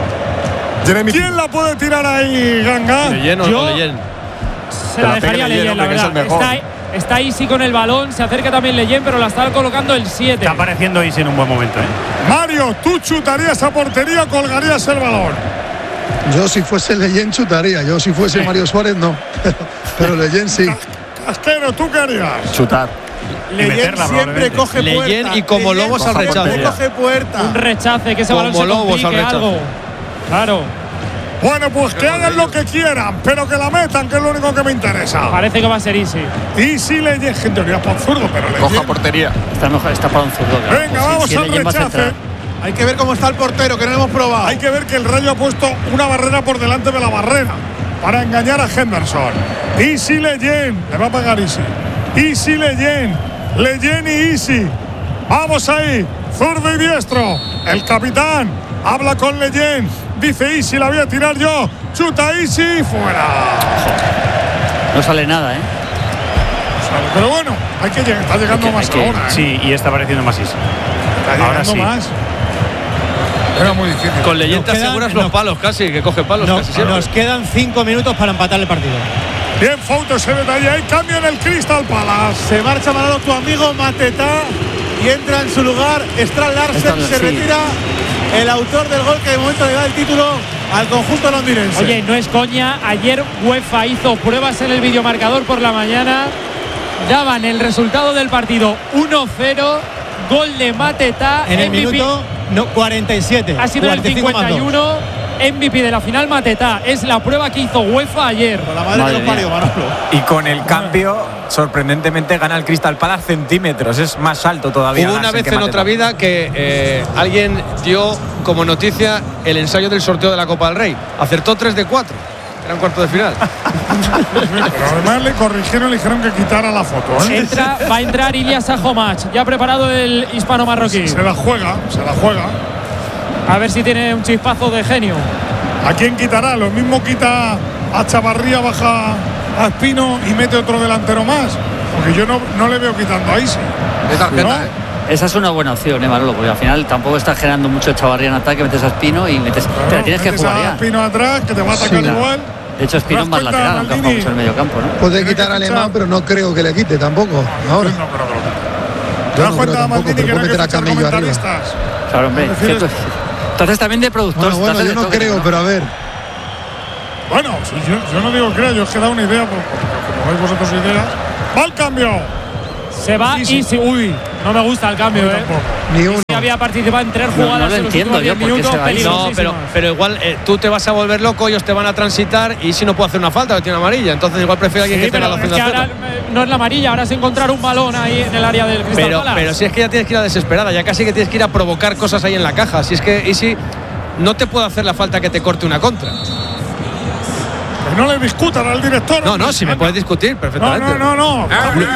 ¿Quién la puede tirar ahí, Ganga? ¿Leyen o no Leyen? Se la dejaría Leyen, la verdad. Está Isi con el balón, se acerca también Leyen, pero la está colocando el 7. Está apareciendo Isi en un buen momento, ¿eh? Mario, tú chutarías a portería o colgarías el balón. Yo si fuese Leyen chutaría, yo si fuese Mario Suárez no. Pero Leyen sí. Casquero, ¿tú qué harías? Chutar. Leyen siempre coge puerta. Leyen y como Lobos al rechace. Coge puerta. Un rechace, que ese balón se complique algo. Claro. Bueno, pues que hagan lo que quieran, pero que la metan, que es lo único que me interesa. Parece que va a ser Isi. Isi Leyen, gente, no para un zurdo, pero Leyen. Coja portería. Está para un zurdo. Claro. Venga, vamos al rechace. Hay que ver cómo está el portero, que no lo hemos probado. Hay que ver que el Rayo ha puesto una barrera por delante de la barrera para engañar a Henderson. Isi Leyen, le va a pagar Isi. Isi Leyen y Isi. Vamos ahí, zurdo y diestro. El capitán habla con Leyen. Dice Isi, la voy a tirar yo. Chuta Isi, fuera. No sale nada, ¿eh? Pero bueno, está llegando más ahora. ¿eh? Sí, y está apareciendo más Isi. Está llegando más. Era muy difícil. Con Leyen te aseguras los palos casi, que coge palos casi siempre. Nos quedan 5 minutos para empatar el partido. Bien, foto ese detalle. Ahí cambia en el Crystal Palace. Se marcha Manolo, tu amigo Matetá, y entra en su lugar Strand Larsen. Se retira el autor del gol que de momento le da el título al conjunto londinense. Oye, no es coña. Ayer UEFA hizo pruebas en el videomarcador por la mañana. Daban el resultado del partido 1-0. Gol de Matetá. En el minuto 47. Ha sido el 51. MVP de la final Matetá. Es la prueba que hizo UEFA ayer. Con la madre de los parió, Manolo. Y con el cambio, sorprendentemente gana el Crystal Palace centímetros. Es más alto todavía. Hubo una vez en otra vida que alguien dio como noticia el ensayo del sorteo de la Copa del Rey. Acertó 3 de 4. Era un cuarto de final. Pero además le corrigieron, le dijeron que quitara la foto. Va a entrar Ilyas Ahomach. Ya preparado el hispano-marroquí. Se la juega. A ver si tiene un chispazo de genio. ¿A quién quitará? Lo mismo quita a Chavarría, baja a Espino y mete otro delantero más. Porque yo no le veo quitando a Isi. Es tarjeta, ¿no? Esa es una buena opción, Manolo, porque al final tampoco está generando mucho Chavarría en ataque, metes a Espino y metes. Pero tienes que jugar ya. Espino atrás, que te va a atacar igual. De hecho, Espino es más lateral, aunque jugamos en el medio campo, ¿no? Puede quitar a Alemán, pero no creo que le quite tampoco. Ahora. ¿Te das cuenta, Maldini, que no hay que fichar comentaristas? Claro, hombre. Entonces también de productor. Bueno, yo no creo, pero a ver. Bueno, yo no digo creo, yo os he dado una idea, como veis vosotros ideas. ¡Va el cambio! Se va y si. Uy, no me gusta el cambio, Ni uno. Había participado en 3 jugadas no lo en los entiendo últimos 10 minutos. No, pero igual tú te vas a volver loco, ellos te van a transitar y si no puede hacer una falta, que tiene amarilla. Entonces igual prefiero a alguien que tenga la opción de hacerlo. Ahora no es la amarilla, ahora es encontrar un balón ahí en el área del Crystal Palace. Pero si es que ya tienes que ir a desesperada, ya casi que tienes que ir a provocar cosas ahí en la caja. Si es que si no te puede hacer la falta que te corte una contra. Que no le discutan al director. No, si me puedes discutir perfectamente. No.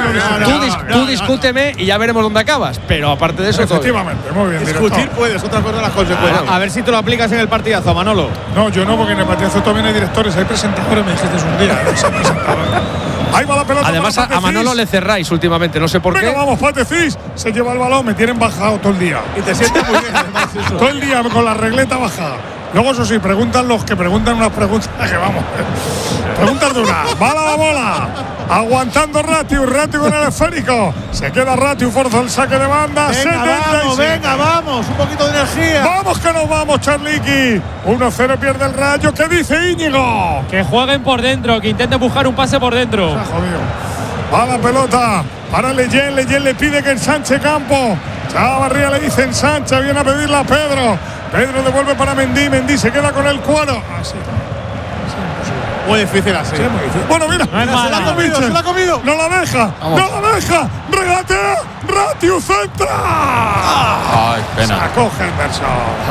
Tú discúteme y ya veremos dónde acabas. Pero aparte de eso, efectivamente, muy bien. Discutir puedes, otra cosa las consecuencias. A ver si te lo aplicas en el partidazo, Manolo. No, yo no, porque en el partidazo también hay directores, hay presentadores, me dijiste un día. Ahí va la pelota. Además, a Manolo le cerráis últimamente, no sé por qué. Vamos, Patecís, se lleva el balón, me tienen bajado todo el día. Y te sientes muy bien, además, eso. Todo el día con la regleta bajada. Luego, eso sí, preguntan los que preguntan unas preguntas que vamos. Preguntas de una. Va la bola. Aguantando Ratiu con el esférico. Se queda Ratiu, forza el saque de banda. Venga, vamos. Un poquito de energía. Vamos que nos vamos, Charliqui. 1-0 pierde el Rayo. ¿Qué dice Íñigo? Que jueguen por dentro, que intenten buscar un pase por dentro. Se ha jodido. Va la pelota para Leyen. Leyen le pide que ensanche campo. Chavarría le dice ensancha. Viene a pedirla a Pedro. Pedro devuelve para Mendy. Mendy se queda con el cuero. Así. Muy difícil así. Sí, muy difícil. Bueno, mira, se la ha comido. No la deja. Vamos. No la deja. Regatea. Ratiu centra. Ay, pena. Sacó Henderson.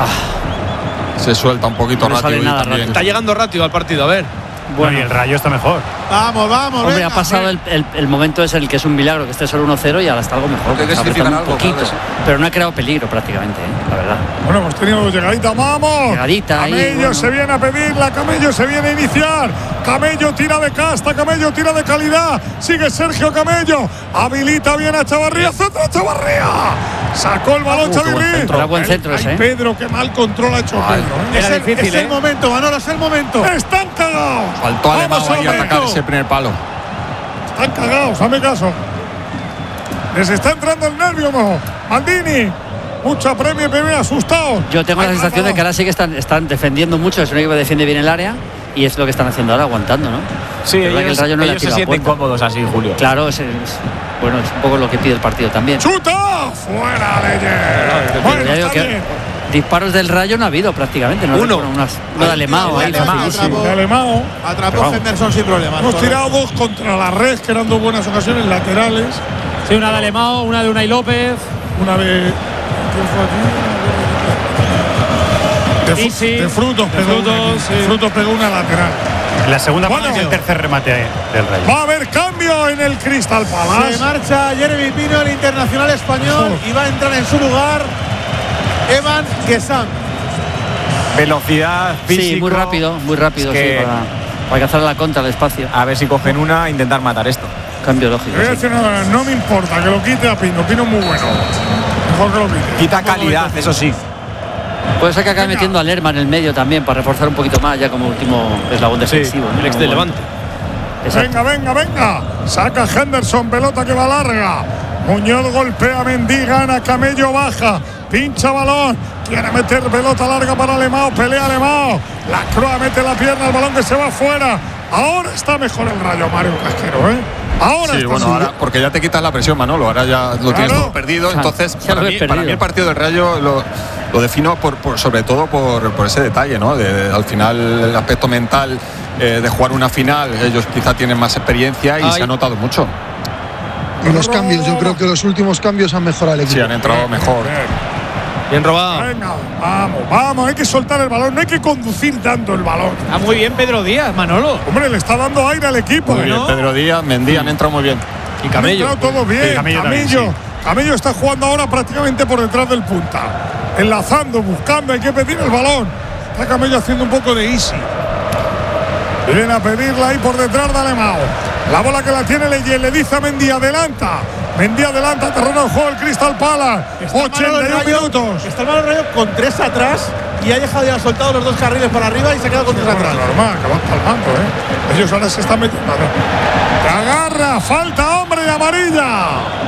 Se suelta un poquito No sale Ratiu nada, también. Está llegando rápido al partido, a ver. Bueno, y el Rayo está mejor. Vamos. Hombre, venga, ha pasado el momento es el que es un milagro que esté solo 1-0 y ahora está algo mejor. Hay que Está significar apretando un algo, poquito, claro, pero no ha creado peligro prácticamente, la verdad. Bueno, hemos tenido llegadita, vamos. Llegadita ahí, Camello bueno. se viene a pedirla, Camello se viene a iniciar. Camello tira de casta, Camello tira de calidad. Sigue Sergio Camello. Habilita bien a Chavarría. Centro Chavarría. Sacó el balón Chavarría. Era buen centro ese, Pedro, qué mal control ha hecho Pedro. Era difícil, es el momento, Manolo, es el momento. Están cagados. Faltó Alemão ahí a momento. atacar ese primer palo. Están cagados, hazme caso. Les está entrando el nervio, Maldini. Mucha premio, me asustado. Yo tengo la sensación de que ahora sí que están defendiendo mucho, es un equipo que defiende bien el área y es lo que están haciendo ahora, aguantando, ¿no? Sí, Es verdad que el Rayo no le ha ellos se tirado sienten puerta. cómodos así, Julio. Claro, es un poco lo que pide el partido también. ¡Chuta! ¡Fuera, Leyen! Bueno, Ya digo está que bien. disparos del Rayo no ha habido prácticamente. No Uno. Una de Alemão ahí, facilísimo. De Alemão. Atrapó Henderson sin problemas. Hemos tirado dos contra la red, que eran dos buenas ocasiones laterales. Sí, una de Alemão, una de Unai López. Una de. ¿Quién fue aquí? De Frutos pegó una lateral. La segunda Bueno. parte y el tercer remate del Rayo. Va a haber cambio en el Crystal Palace. Se marcha Jeremy Pino, el internacional español, y va a entrar en su lugar Evan Gesam. Velocidad, físico. Sí, muy rápido, Es que- sí, para alcanzar la contra al espacio. A ver si cogen una e intentar matar esto. Cambio lógico. Te voy a decir nada, no me importa que lo quite a Pino. Pino es muy bueno. Mejor que lo quite. Quita calidad, eso sí. Puede ser que acabe metiendo a Lerma en el medio también para reforzar un poquito más ya como último eslabón defensivo. ¿no? El ex de Levante. Exacto. Venga. Saca Henderson, pelota que va larga. Muñoz golpea a Mendy, gana, Camello baja, pincha balón, quiere meter pelota larga para Alemão, pelea Alemão. La Croa mete la pierna, el balón que se va fuera. Ahora está mejor el Rayo, Mario Casquero, ¿eh? Ahora Sí, está bueno, ahora, porque ya te quitas la presión, Manolo. Ahora ya lo tienes todo perdido. Entonces, ya lo he para mí perdido. el partido del Rayo lo defino sobre todo por ese detalle, ¿no? Al final, el aspecto mental de jugar una final, ellos quizá tienen más experiencia y se ha notado mucho. Y los cambios, yo creo que los últimos cambios han mejorado el equipo. Sí, han entrado mejor. Bien robado. Venga, vamos, hay que soltar el balón, no hay que conducir dando el balón. Ah, muy bien Pedro Díaz, Manolo. Hombre, le está dando aire al equipo. Muy bien, Pedro Díaz, Mendy han entrado muy bien. Y Camello. Han entrado todo bien. Sí, Camello también, sí. Camello está jugando ahora prácticamente por detrás del punta. Enlazando, buscando, hay que pedir el balón. Está Camello haciendo un poco de easy. Viene a pedirla ahí por detrás de Alemão. La bola que la tiene Leyen, le dice a Mendy, adelanta. Mendy adelanta terreno de juego el Crystal Palace. 81 minutos. Está el malo Rayo con 3 atrás y ha dejado ya soltado los 2 carriles para arriba y se ha quedado con 3 atrás. Normal, que van palmando, Ellos ahora se están metiendo. Te agarra, falta hombre de amarilla.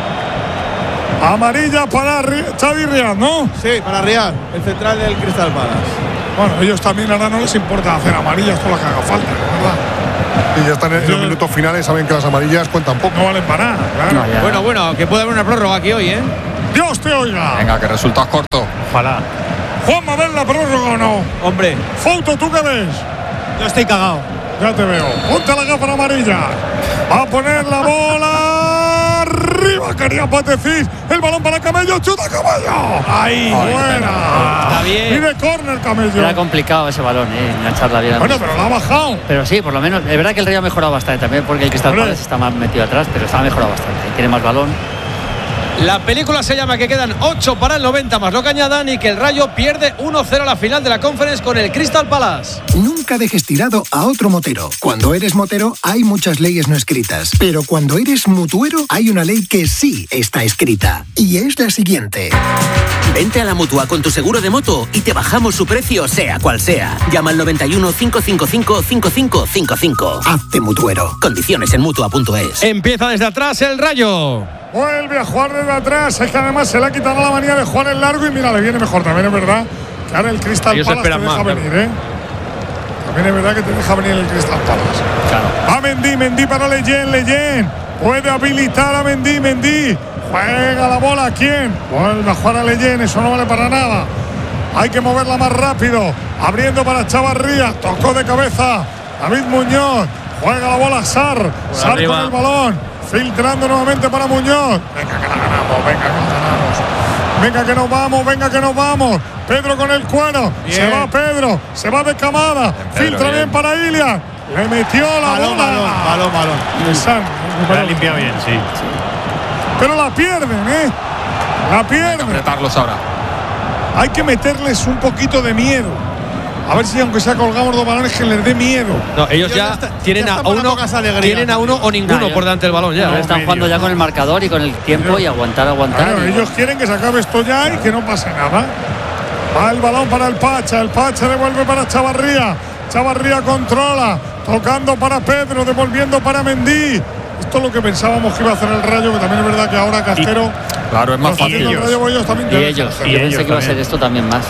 Amarilla para Xavi Riad, ¿no? Sí, para Riad, el central del Crystal Palace. Bueno, ellos también ahora no les importa hacer amarillas todas las que haga falta, ¿verdad? Y ya están en los minutos finales, saben que las amarillas cuentan poco. No valen para nada, claro. No, bueno, que puede haber una prórroga aquí hoy, ¿eh? Dios te oiga. Venga, que resultas corto. Ojalá. Juanma, ¿ves la prórroga o no? Hombre. Fouto, ¿tú qué ves? Yo estoy cagado. Ya te veo. Ponte la gafa amarilla. Va a poner la bola arriba. Quería Patecís. El balón para Camello. ¡Chuta Camello! ¡Ahí! ¡Buena! Está bien. Y de córner Camello. Era complicado ese balón, engancharla bien. Bueno, pero la ha bajado. Pero sí, por lo menos. Es verdad que el Rayo ha mejorado bastante también, porque el Crystal Palace está más metido atrás, pero está mejorado bastante. Tiene más balón. La película se llama que quedan 8 para el 90 más lo que añadan y que el Rayo pierde 1-0 a la final de la Conference con el Crystal Palace. Nunca dejes tirado a otro motero. Cuando eres motero hay muchas leyes no escritas, pero cuando eres mutuero hay una ley que sí está escrita y es la siguiente. Vente a la Mutua con tu seguro de moto y te bajamos su precio sea cual sea. Llama al 91 555 5555. Hazte mutuero. Condiciones en Mutua.es. Empieza desde atrás el Rayo. Vuelve a jugar desde atrás. Es que además se le ha quitado la manía de jugar en largo y mira, le viene mejor. También es verdad que ahora el Crystal Palace te deja venir, También es verdad que te deja venir el Crystal Palace. Claro. A Mendy para Leyen. Puede habilitar a Mendy. Juega la bola, ¿a quién? Vuelve a jugar a Leyen, eso no vale para nada. Hay que moverla más rápido. Abriendo para Chavarría. Tocó de cabeza David Muñoz. Juega la bola Sar con el balón. Filtrando nuevamente para Muñoz. Venga que la ganamos, venga que nos vamos. Pedro con el cuero. Bien. Se va Pedro, se va de Camada. Filtra bien para Ilian. Le metió la bola. Balón. La ha limpiado bien, sí. Pero la pierden, La pierden. Hay que apretarlos ahora. Hay que meterles un poquito de miedo. A ver si aunque sea colgamos 2 balones que les dé miedo. No, ellos ya tienen a uno o ninguno por delante del balón ya. Están jugando ya con el marcador y con el tiempo y aguantar. Claro, ellos quieren que se acabe esto ya y que no pase nada. Va el balón para el Pacha devuelve para Chavarría. Chavarría controla, tocando para Pedro, devolviendo para Mendy. Esto es lo que pensábamos que iba a hacer el Rayo, que también es verdad que ahora Castero. Claro, es más fácil. Ellos también. Yo pensé que iba a ser esto también más.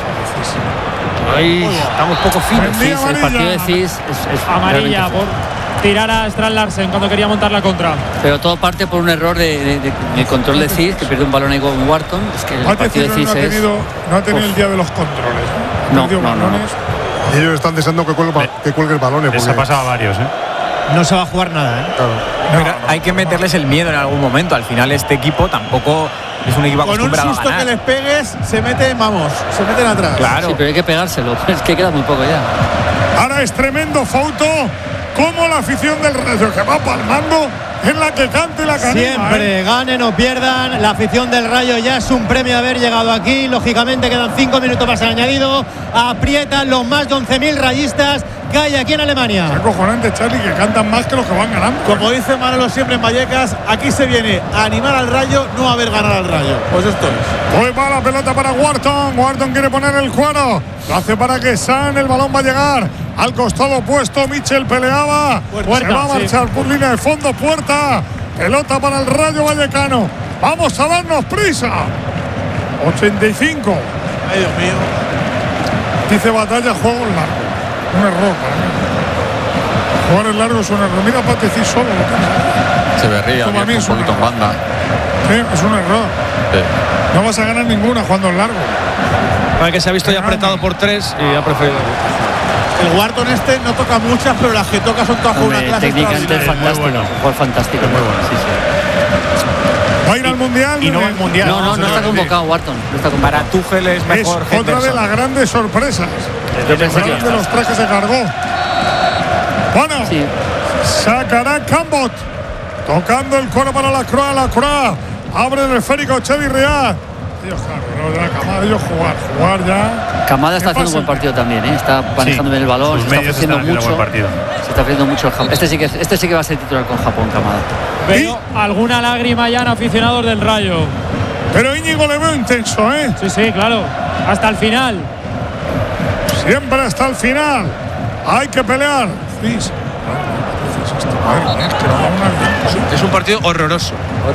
Ahí estamos poco finos. El partido de Cis es amarilla por tirar a Strand Larsen cuando quería montar la contra. Pero todo parte por un error de control de Cis, que pierde un balón ahí con Wharton. Es que el partido de Cis no ha tenido el día de los controles. No. Y ellos están deseando que cuelgue el balón. Les ha pasado a varios, No se va a jugar nada, Claro. Pero hay que meterles el miedo en algún momento. Al final este equipo tampoco es un equipo acostumbrado a ganar. Con un susto que les pegues, se meten atrás. Claro. Sí, pero hay que pegárselo. Es que queda muy poco ya. Ahora es tremendo Fouto. Como la afición del Rayo que va palmando en la que cante la canilla. Siempre ganen o pierdan. La afición del Rayo ya es un premio haber llegado aquí. Lógicamente quedan 5 minutos más añadido. Aprietan los más de 11.000 rayistas que hay aquí en Alemania. Es acojonante, Charlie, que cantan más que los que van ganando. Como dice Manolo siempre en Vallecas, aquí se viene a animar al Rayo, no a ver ganar al Rayo. Pues esto es. Pues va la pelota para Wharton. Wharton quiere poner el cuero. Lo hace para que San. El balón va a llegar al costado opuesto. Mitchell peleaba. Puerta, se va a marchar por línea de fondo. Puerta. Pelota para el Rayo Vallecano. Vamos a darnos prisa. 85. Ay, Dios mío. Dice Batalla, juego en largo. Un error para mí. Jugar en largo es un error. Mira Patecís solo. Se berría un poquito en banda. Sí, es un error. Sí. No vas a ganar ninguna jugando en largo. Para que se ha visto ya apretado por 3 y ha preferido. El Wharton no toca muchas, pero las que toca son todas una clase. Técnicamente es fantástico. Juego fantástico. Muy bueno. Sí. ¿Va a ir al Mundial? Y no va al Mundial. No está convocado Wharton. No está convocado. Para Tuchel es mejor. Es otra de las grandes sorpresas. Yo pensé que de los 3 que se cargó. Bueno, sacará Cambot. Tocando el coro para la Croix. Abre el esférico Xavi Riad. Dios, claro, de la Camada, ellos jugar ya. Camada está haciendo un buen partido también, Está manejando bien el balón, se está ofreciendo mucho. Se está ofreciendo mucho el Japón. Este sí que va a ser titular con Japón, Camada. Veo alguna lágrima ya en aficionados del Rayo. Pero Íñigo le veo intenso, ¿eh? Sí, claro. Hasta el final. Siempre hasta el final. Hay que pelear. Es un partido horroroso.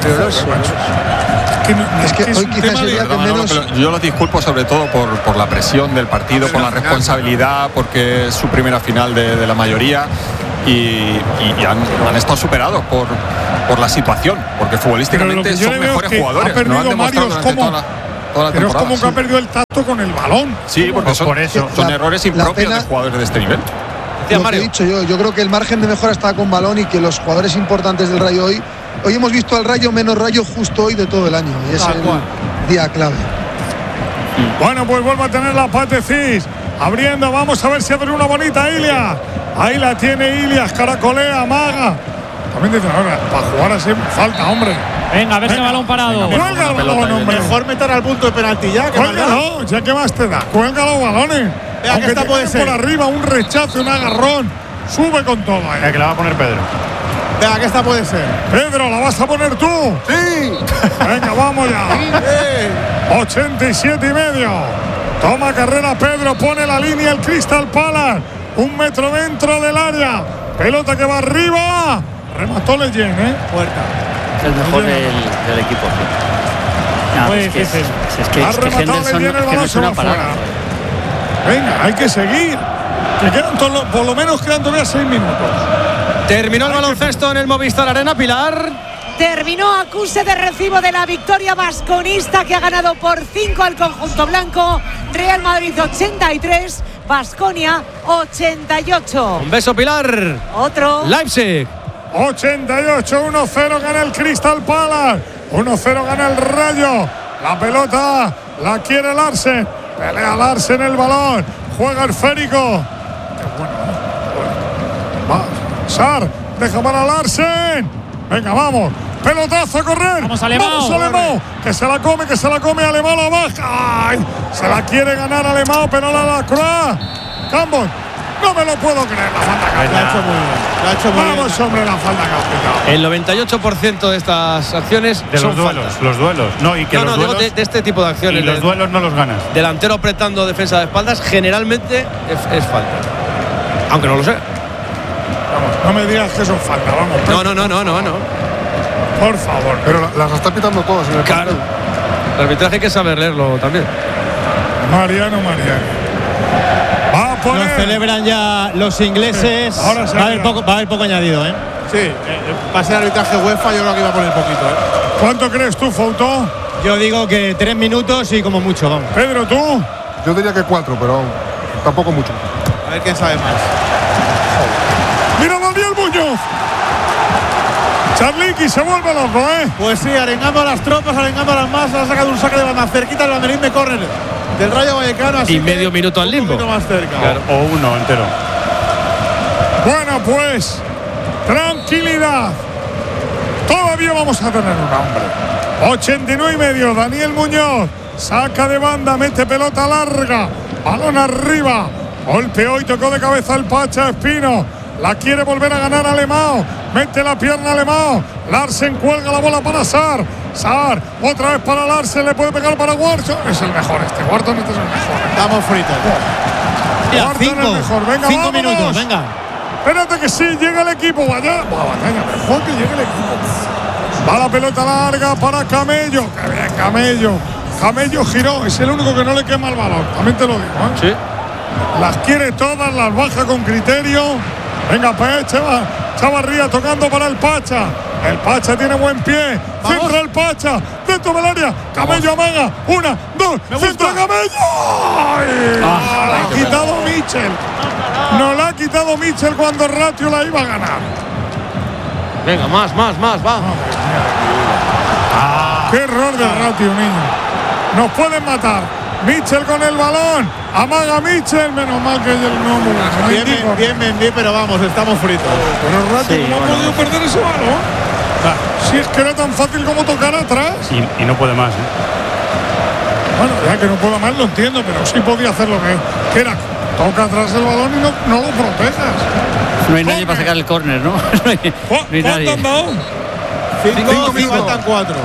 Es que hoy quizás sería que menos. Yo lo disculpo sobre todo por la presión del partido, por la responsabilidad, porque es su primera final de la mayoría y han estado superados por la situación, porque futbolísticamente son mejores jugadores. Ha No han demostrado Marios durante toda la pero temporada. es como que ha perdido el tacto con el balón. Sí, porque son errores impropios de jugadores de este nivel. Lo que he dicho yo creo que el margen de mejora está con balón y que los jugadores importantes del Rayo hoy hemos visto al Rayo menos Rayo justo hoy de todo el año y es el día clave. Bueno, pues vuelve a tener la Patecis abriendo, vamos a ver si abre una bonita Ilia. Ahí la tiene Ilias, caracolea, amaga. También dice, ahora, para jugar así falta, hombre. Venga, a ver ese balón parado. Cuelga el balón, hombre. Mejor meter al punto de penalti ya. Cuélgalo, ya que más te da. Cuelga los balones. Aunque esta puede ser por arriba, un rechazo, un agarrón. Sube con todo ahí. Que la va a poner Pedro. Venga, que esta puede ser. Pedro, ¿la vas a poner tú? Sí. Venga, vamos ya. 87 y medio. Toma carrera Pedro, pone la línea el Crystal Palace. 1 metro dentro del área. Pelota que va arriba. Remató Leyen, Puerta. Es el mejor del equipo. No, es que Henderson no es una parada. Venga, hay que seguir. Que quedan por lo menos quedan todavía 6 minutos. Terminó el baloncesto en el Movistar Arena, Pilar. Terminó acuse de recibo de la victoria vasconista que ha ganado por 5 al conjunto blanco. Real Madrid 83, Baskonia 88. Un beso, Pilar. Otro. Leipzig 88, 1-0 gana el Crystal Palace. 1-0 gana el Rayo. La pelota la quiere Larsen. Pelea Larsen el balón. Juega el Férico. Qué bueno. Va. Sar, deja para Larsen. Venga, vamos. Pelotazo a correr. Vamos, Alemão. Que se la come. Alemão la baja. Ay, se la quiere ganar Alemão, pero la Croix. Campos. No me lo puedo creer, la falta que la ha hecho muy bien. La ha hecho muy Vamos, bien. hombre, la falta que ha pitado. El 98% de estas acciones de son los duelos. faltas. Los duelos. No, y que los duelos, digo de este tipo de acciones. Y los duelos no los ganas. Delantero apretando defensa de espaldas, generalmente es falta. Aunque no lo sé. Vamos, no me digas que son falta, vamos. No. Por favor. Pero las está pitando todas en el Claro. El arbitraje hay que saber leerlo también. Mariano. Va a poner. Lo celebran ya los ingleses. Ahora va a haber poco añadido, Sí, va a ser arbitraje UEFA, yo creo que iba a poner poquito, ¿Cuánto crees tú, Fouto? Yo digo que 3 minutos y como mucho, vamos. Pedro, ¿tú? Yo diría que 4, pero tampoco mucho. A ver quién sabe más. ¡Mira Daniel Muñoz! Charliqui se vuelve loco, Pues sí, arengando a las tropas, arengando a las masas. Ha sacado un saque de banda cerquita el banderín de córner del Rayo Vallecano. Así y medio minuto al limbo. Un poquito más cerca. Claro, o uno entero. Bueno, pues tranquilidad. Todavía vamos a tener un hombre. 89 y medio. Daniel Muñoz saca de banda, mete pelota larga. Balón arriba. Golpeó y tocó de cabeza el Pacha Espino. La quiere volver a ganar Alemão. Mete la pierna Alemão. Larsen cuelga la bola para Sar. Sar, otra vez para Larsen. Le puede pegar para Wharton. Es el mejor este. Wharton este es el mejor. Estamos fritos. Wharton es el mejor. Venga, 5 minutos, venga. Espérate que sí, llega el equipo. Vaya, mejor que llegue el equipo. Va la pelota larga para Camello. Que bien, Camello. Camello giró. Es el único que no le quema el balón. También te lo digo, Sí. Las quiere todas, las baja con criterio. Venga, pues, Chavarría tocando para el Pacha. El Pacha tiene buen pie. Centra el Pacha. Dentro del área. Camello amaga. 1, 2. Centra Camello. La ha quitado Mitchell. No la ha quitado Mitchell cuando Ratio la iba a ganar. Venga, más, va. Qué error de Ratio, niño. Nos pueden matar. Mitchell con el balón. Amaga Mitchell. Menos mal que no. Bien, pero vamos, estamos fritos. Pero Ratio, ¿cómo ha podido perder ese balón? Si es que era tan fácil como tocar atrás. Y no puede más. Bueno, ya que no pueda más lo entiendo, pero sí podía hacer lo que era. Toca atrás el balón y no lo protejas. No hay nadie para sacar el córner, ¿no? No hay nadie. ¿Cuánto han dado? 5 minutos. Faltan 4.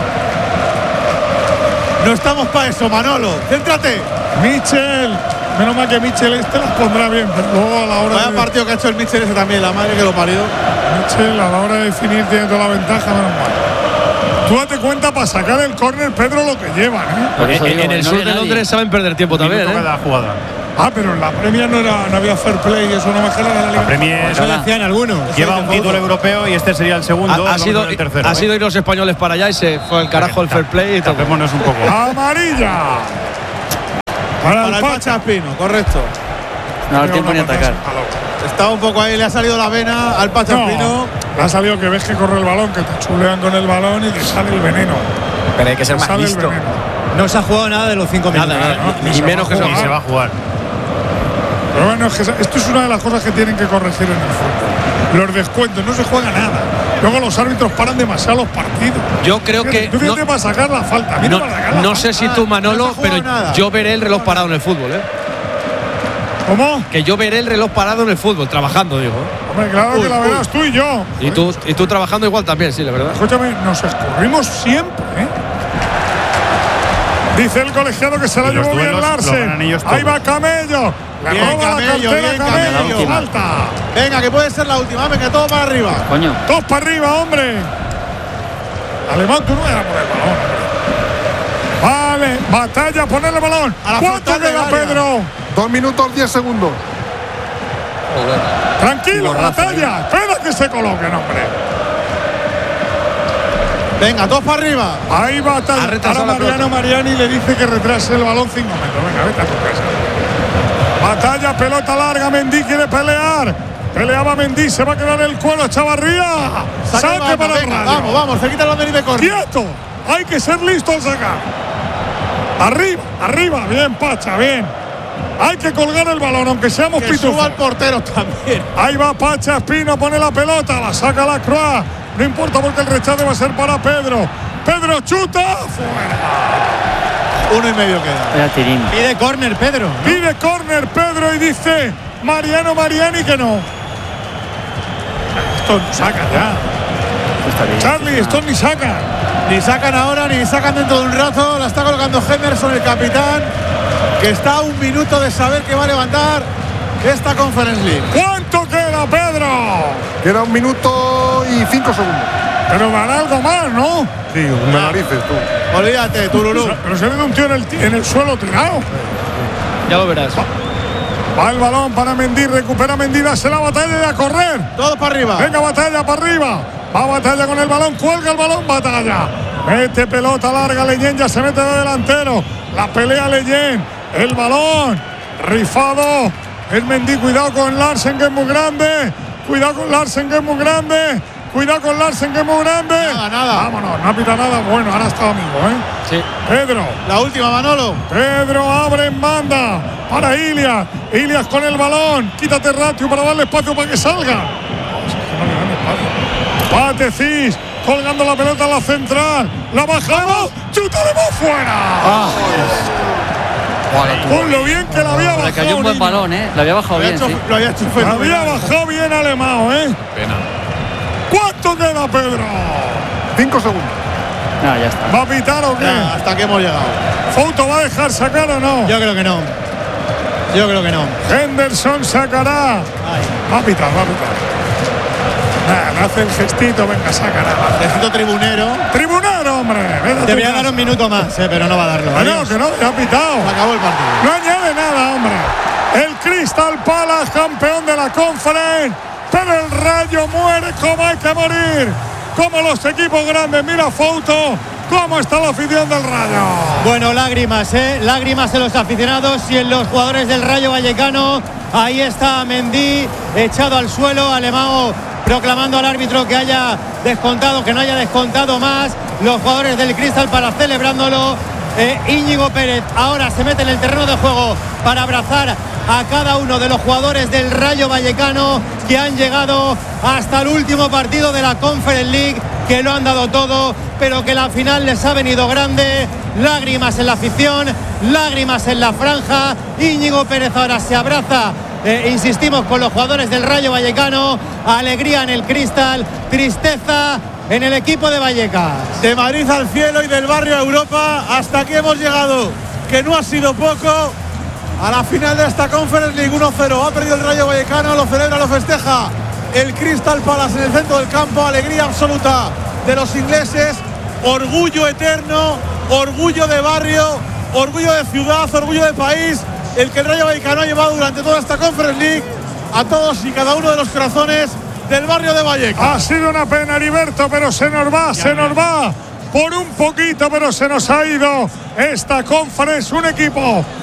No estamos para eso, Manolo. Céntrate. Mitchell. Menos mal que Mitchell las pondrá bien, pero luego a la hora Vaya partido que ha hecho el Mitchell ese también, la madre que lo parió. Mitchell a la hora de definir tiene toda la ventaja, menos mal. Tú date cuenta para sacar el córner, Pedro, lo que llevan, en el sur de Londres saben perder tiempo también, cada jugada. Pero en la Premier no había fair play, eso no me queda de la Liga. La Premier, eso decían algunos. Lleva un título europeo y este sería el segundo. Ha sido el tercero. Ha sido ir los españoles para allá y se fue al carajo el fair play. Tapémonos un poco. Amarilla. Para el Pacha Espino, correcto. No da tiempo ni atacar. Estaba un poco ahí, le ha salido la vena al Pacha Espino. Le ha salido que ves que corre el balón, que te chulean con el balón y te sale el veneno. Pero hay que ser más listo. No se ha jugado nada de los 5 minutos. Nada, ni menos que se va a jugar. Pero bueno, es que esto es una de las cosas que tienen que corregir en el fútbol. Los descuentos, no se juega nada. Luego los árbitros paran demasiado los partidos. Yo creo que tú no, para sacar la falta. No sé si tú, Manolo, pero yo veré el reloj parado en el fútbol, ¿Cómo? Que yo veré el reloj parado en el fútbol, trabajando, digo. Hombre, claro que la verás tú y yo. Y tú trabajando igual también, sí, la verdad. Escúchame, nos escurrimos siempre, Dice el colegiado que se la llevó bien Larsen. Ahí va Camello. Le roba Camello, la cartera Camello. Falta. Venga, que puede ser la última. Venga, todo para arriba. Coño. Todos para arriba, hombre. Alemán, tú no eras por el balón. Vale, batalla, ponerle el balón. ¿Cuánto queda, Pedro? 2 minutos 10 segundos. Tranquilo, batalla. Espera que se coloquen, hombre. Venga, todos para arriba. Ahí va ahora Mariano Mariani le dice que retrase el balón 5 metros. Venga, vete a tu casa. Batalla, pelota larga. Mendy quiere pelear. Peleaba Mendy, se va a quedar el cuero. Chavarría. Saque para el Radio. Vamos, se quita el banderín de córner. ¡Quieto! Hay que ser listo al sacar. Arriba. Bien, Pacha, bien. Hay que colgar el balón, aunque seamos pitufos. Suba al portero también. Ahí va Pacha Espino, pone la pelota, la saca la Croix. No importa porque el rechace va a ser para Pedro. Pedro chuta. Fuera. 1,5 queda. Pide córner, Pedro. Pide córner, Pedro, y dice Mariano Mariani que no. Esto saca ya. Charlie, esto ni saca. Ni sacan ahora, ni sacan dentro de un rato. La está colocando Henderson, el capitán, que está a 1 minuto de saber que va a levantar esta Conference League. ¿Cuánto queda, Pedro? Queda 1 minuto y 5 segundos. Pero dará algo más, ¿no? Sí, me narices tú. Olvídate, Tururú. Pero se ve un tío en el suelo tirado. Ya lo verás. Va el balón para Mendy, recupera Mendy, hace la batalla y a correr. Todos para arriba. Venga, batalla para arriba. Va batalla con el balón, cuelga el balón, batalla. Mete pelota larga, Leyen ya se mete de delantero. La pelea Leyen. El balón rifado. El Mendy, cuidado con Larsen que es muy grande. Cuidado con Larsen que es muy grande. Cuidado con Larsen que es muy grande. Nada. Vámonos, no ha pitado nada. Bueno, ahora está amigo, Sí. Pedro. La última, Manolo. Pedro abre en banda para Ilias. Ilias con el balón. Quítate ratio para darle espacio para que salga. Bate Cis, colgando la pelota a la central. La bajamos. Chuta de voz fuera. Con lo bien que la había bajado. Le cayó un buen balón, La había bajado bien. Lo había hecho la había bajado bien Alemão, Pena. ¿Cuánto queda, Pedro? 5 segundos. No, ya está. ¿Va a pitar o qué? Hasta que hemos llegado. ¿Fouto va a dejar sacar o no? Yo creo que no. Henderson sacará. Va a pitar. Nada, hace el gestito, venga, sacará. Gestito tribunero. Tribunero, hombre. Debería dar 1 minuto más, pero no va a darlo. No, que no, ya ha pitado. Se acabó el partido. No añade nada, hombre. El Crystal Palace, campeón de la Conference. Pero el Rayo muere como hay que morir. Como los equipos grandes. Mira, Fouto, cómo está la afición del Rayo. Bueno, lágrimas, lágrimas en los aficionados y en los jugadores del Rayo Vallecano. Ahí está Mendy echado al suelo. Alemão proclamando al árbitro que haya descontado, que no haya descontado más. Los jugadores del Crystal Palace celebrándolo. Íñigo Pérez ahora se mete en el terreno de juego para abrazar a cada uno de los jugadores del Rayo Vallecano que han llegado hasta el último partido de la Conference League, que lo han dado todo, pero que la final les ha venido grande. Lágrimas en la afición, lágrimas en la franja. Íñigo Pérez ahora se abraza, insistimos, con los jugadores del Rayo Vallecano. Alegría en el Crystal, tristeza en el equipo de Vallecas. De Madrid al cielo y del barrio a Europa, hasta aquí hemos llegado, que no ha sido poco. A la final de esta Conference League 1-0. Ha perdido el Rayo Vallecano, lo celebra, lo festeja el Crystal Palace en el centro del campo. Alegría absoluta de los ingleses. Orgullo eterno, orgullo de barrio, orgullo de ciudad, orgullo de país. El que el Rayo Vallecano ha llevado durante toda esta Conference League a todos y cada uno de los corazones del barrio de Vallecas. Ha sido una pena, Heriberto, pero se nos va por un poquito, pero se nos ha ido esta Conference. Un equipo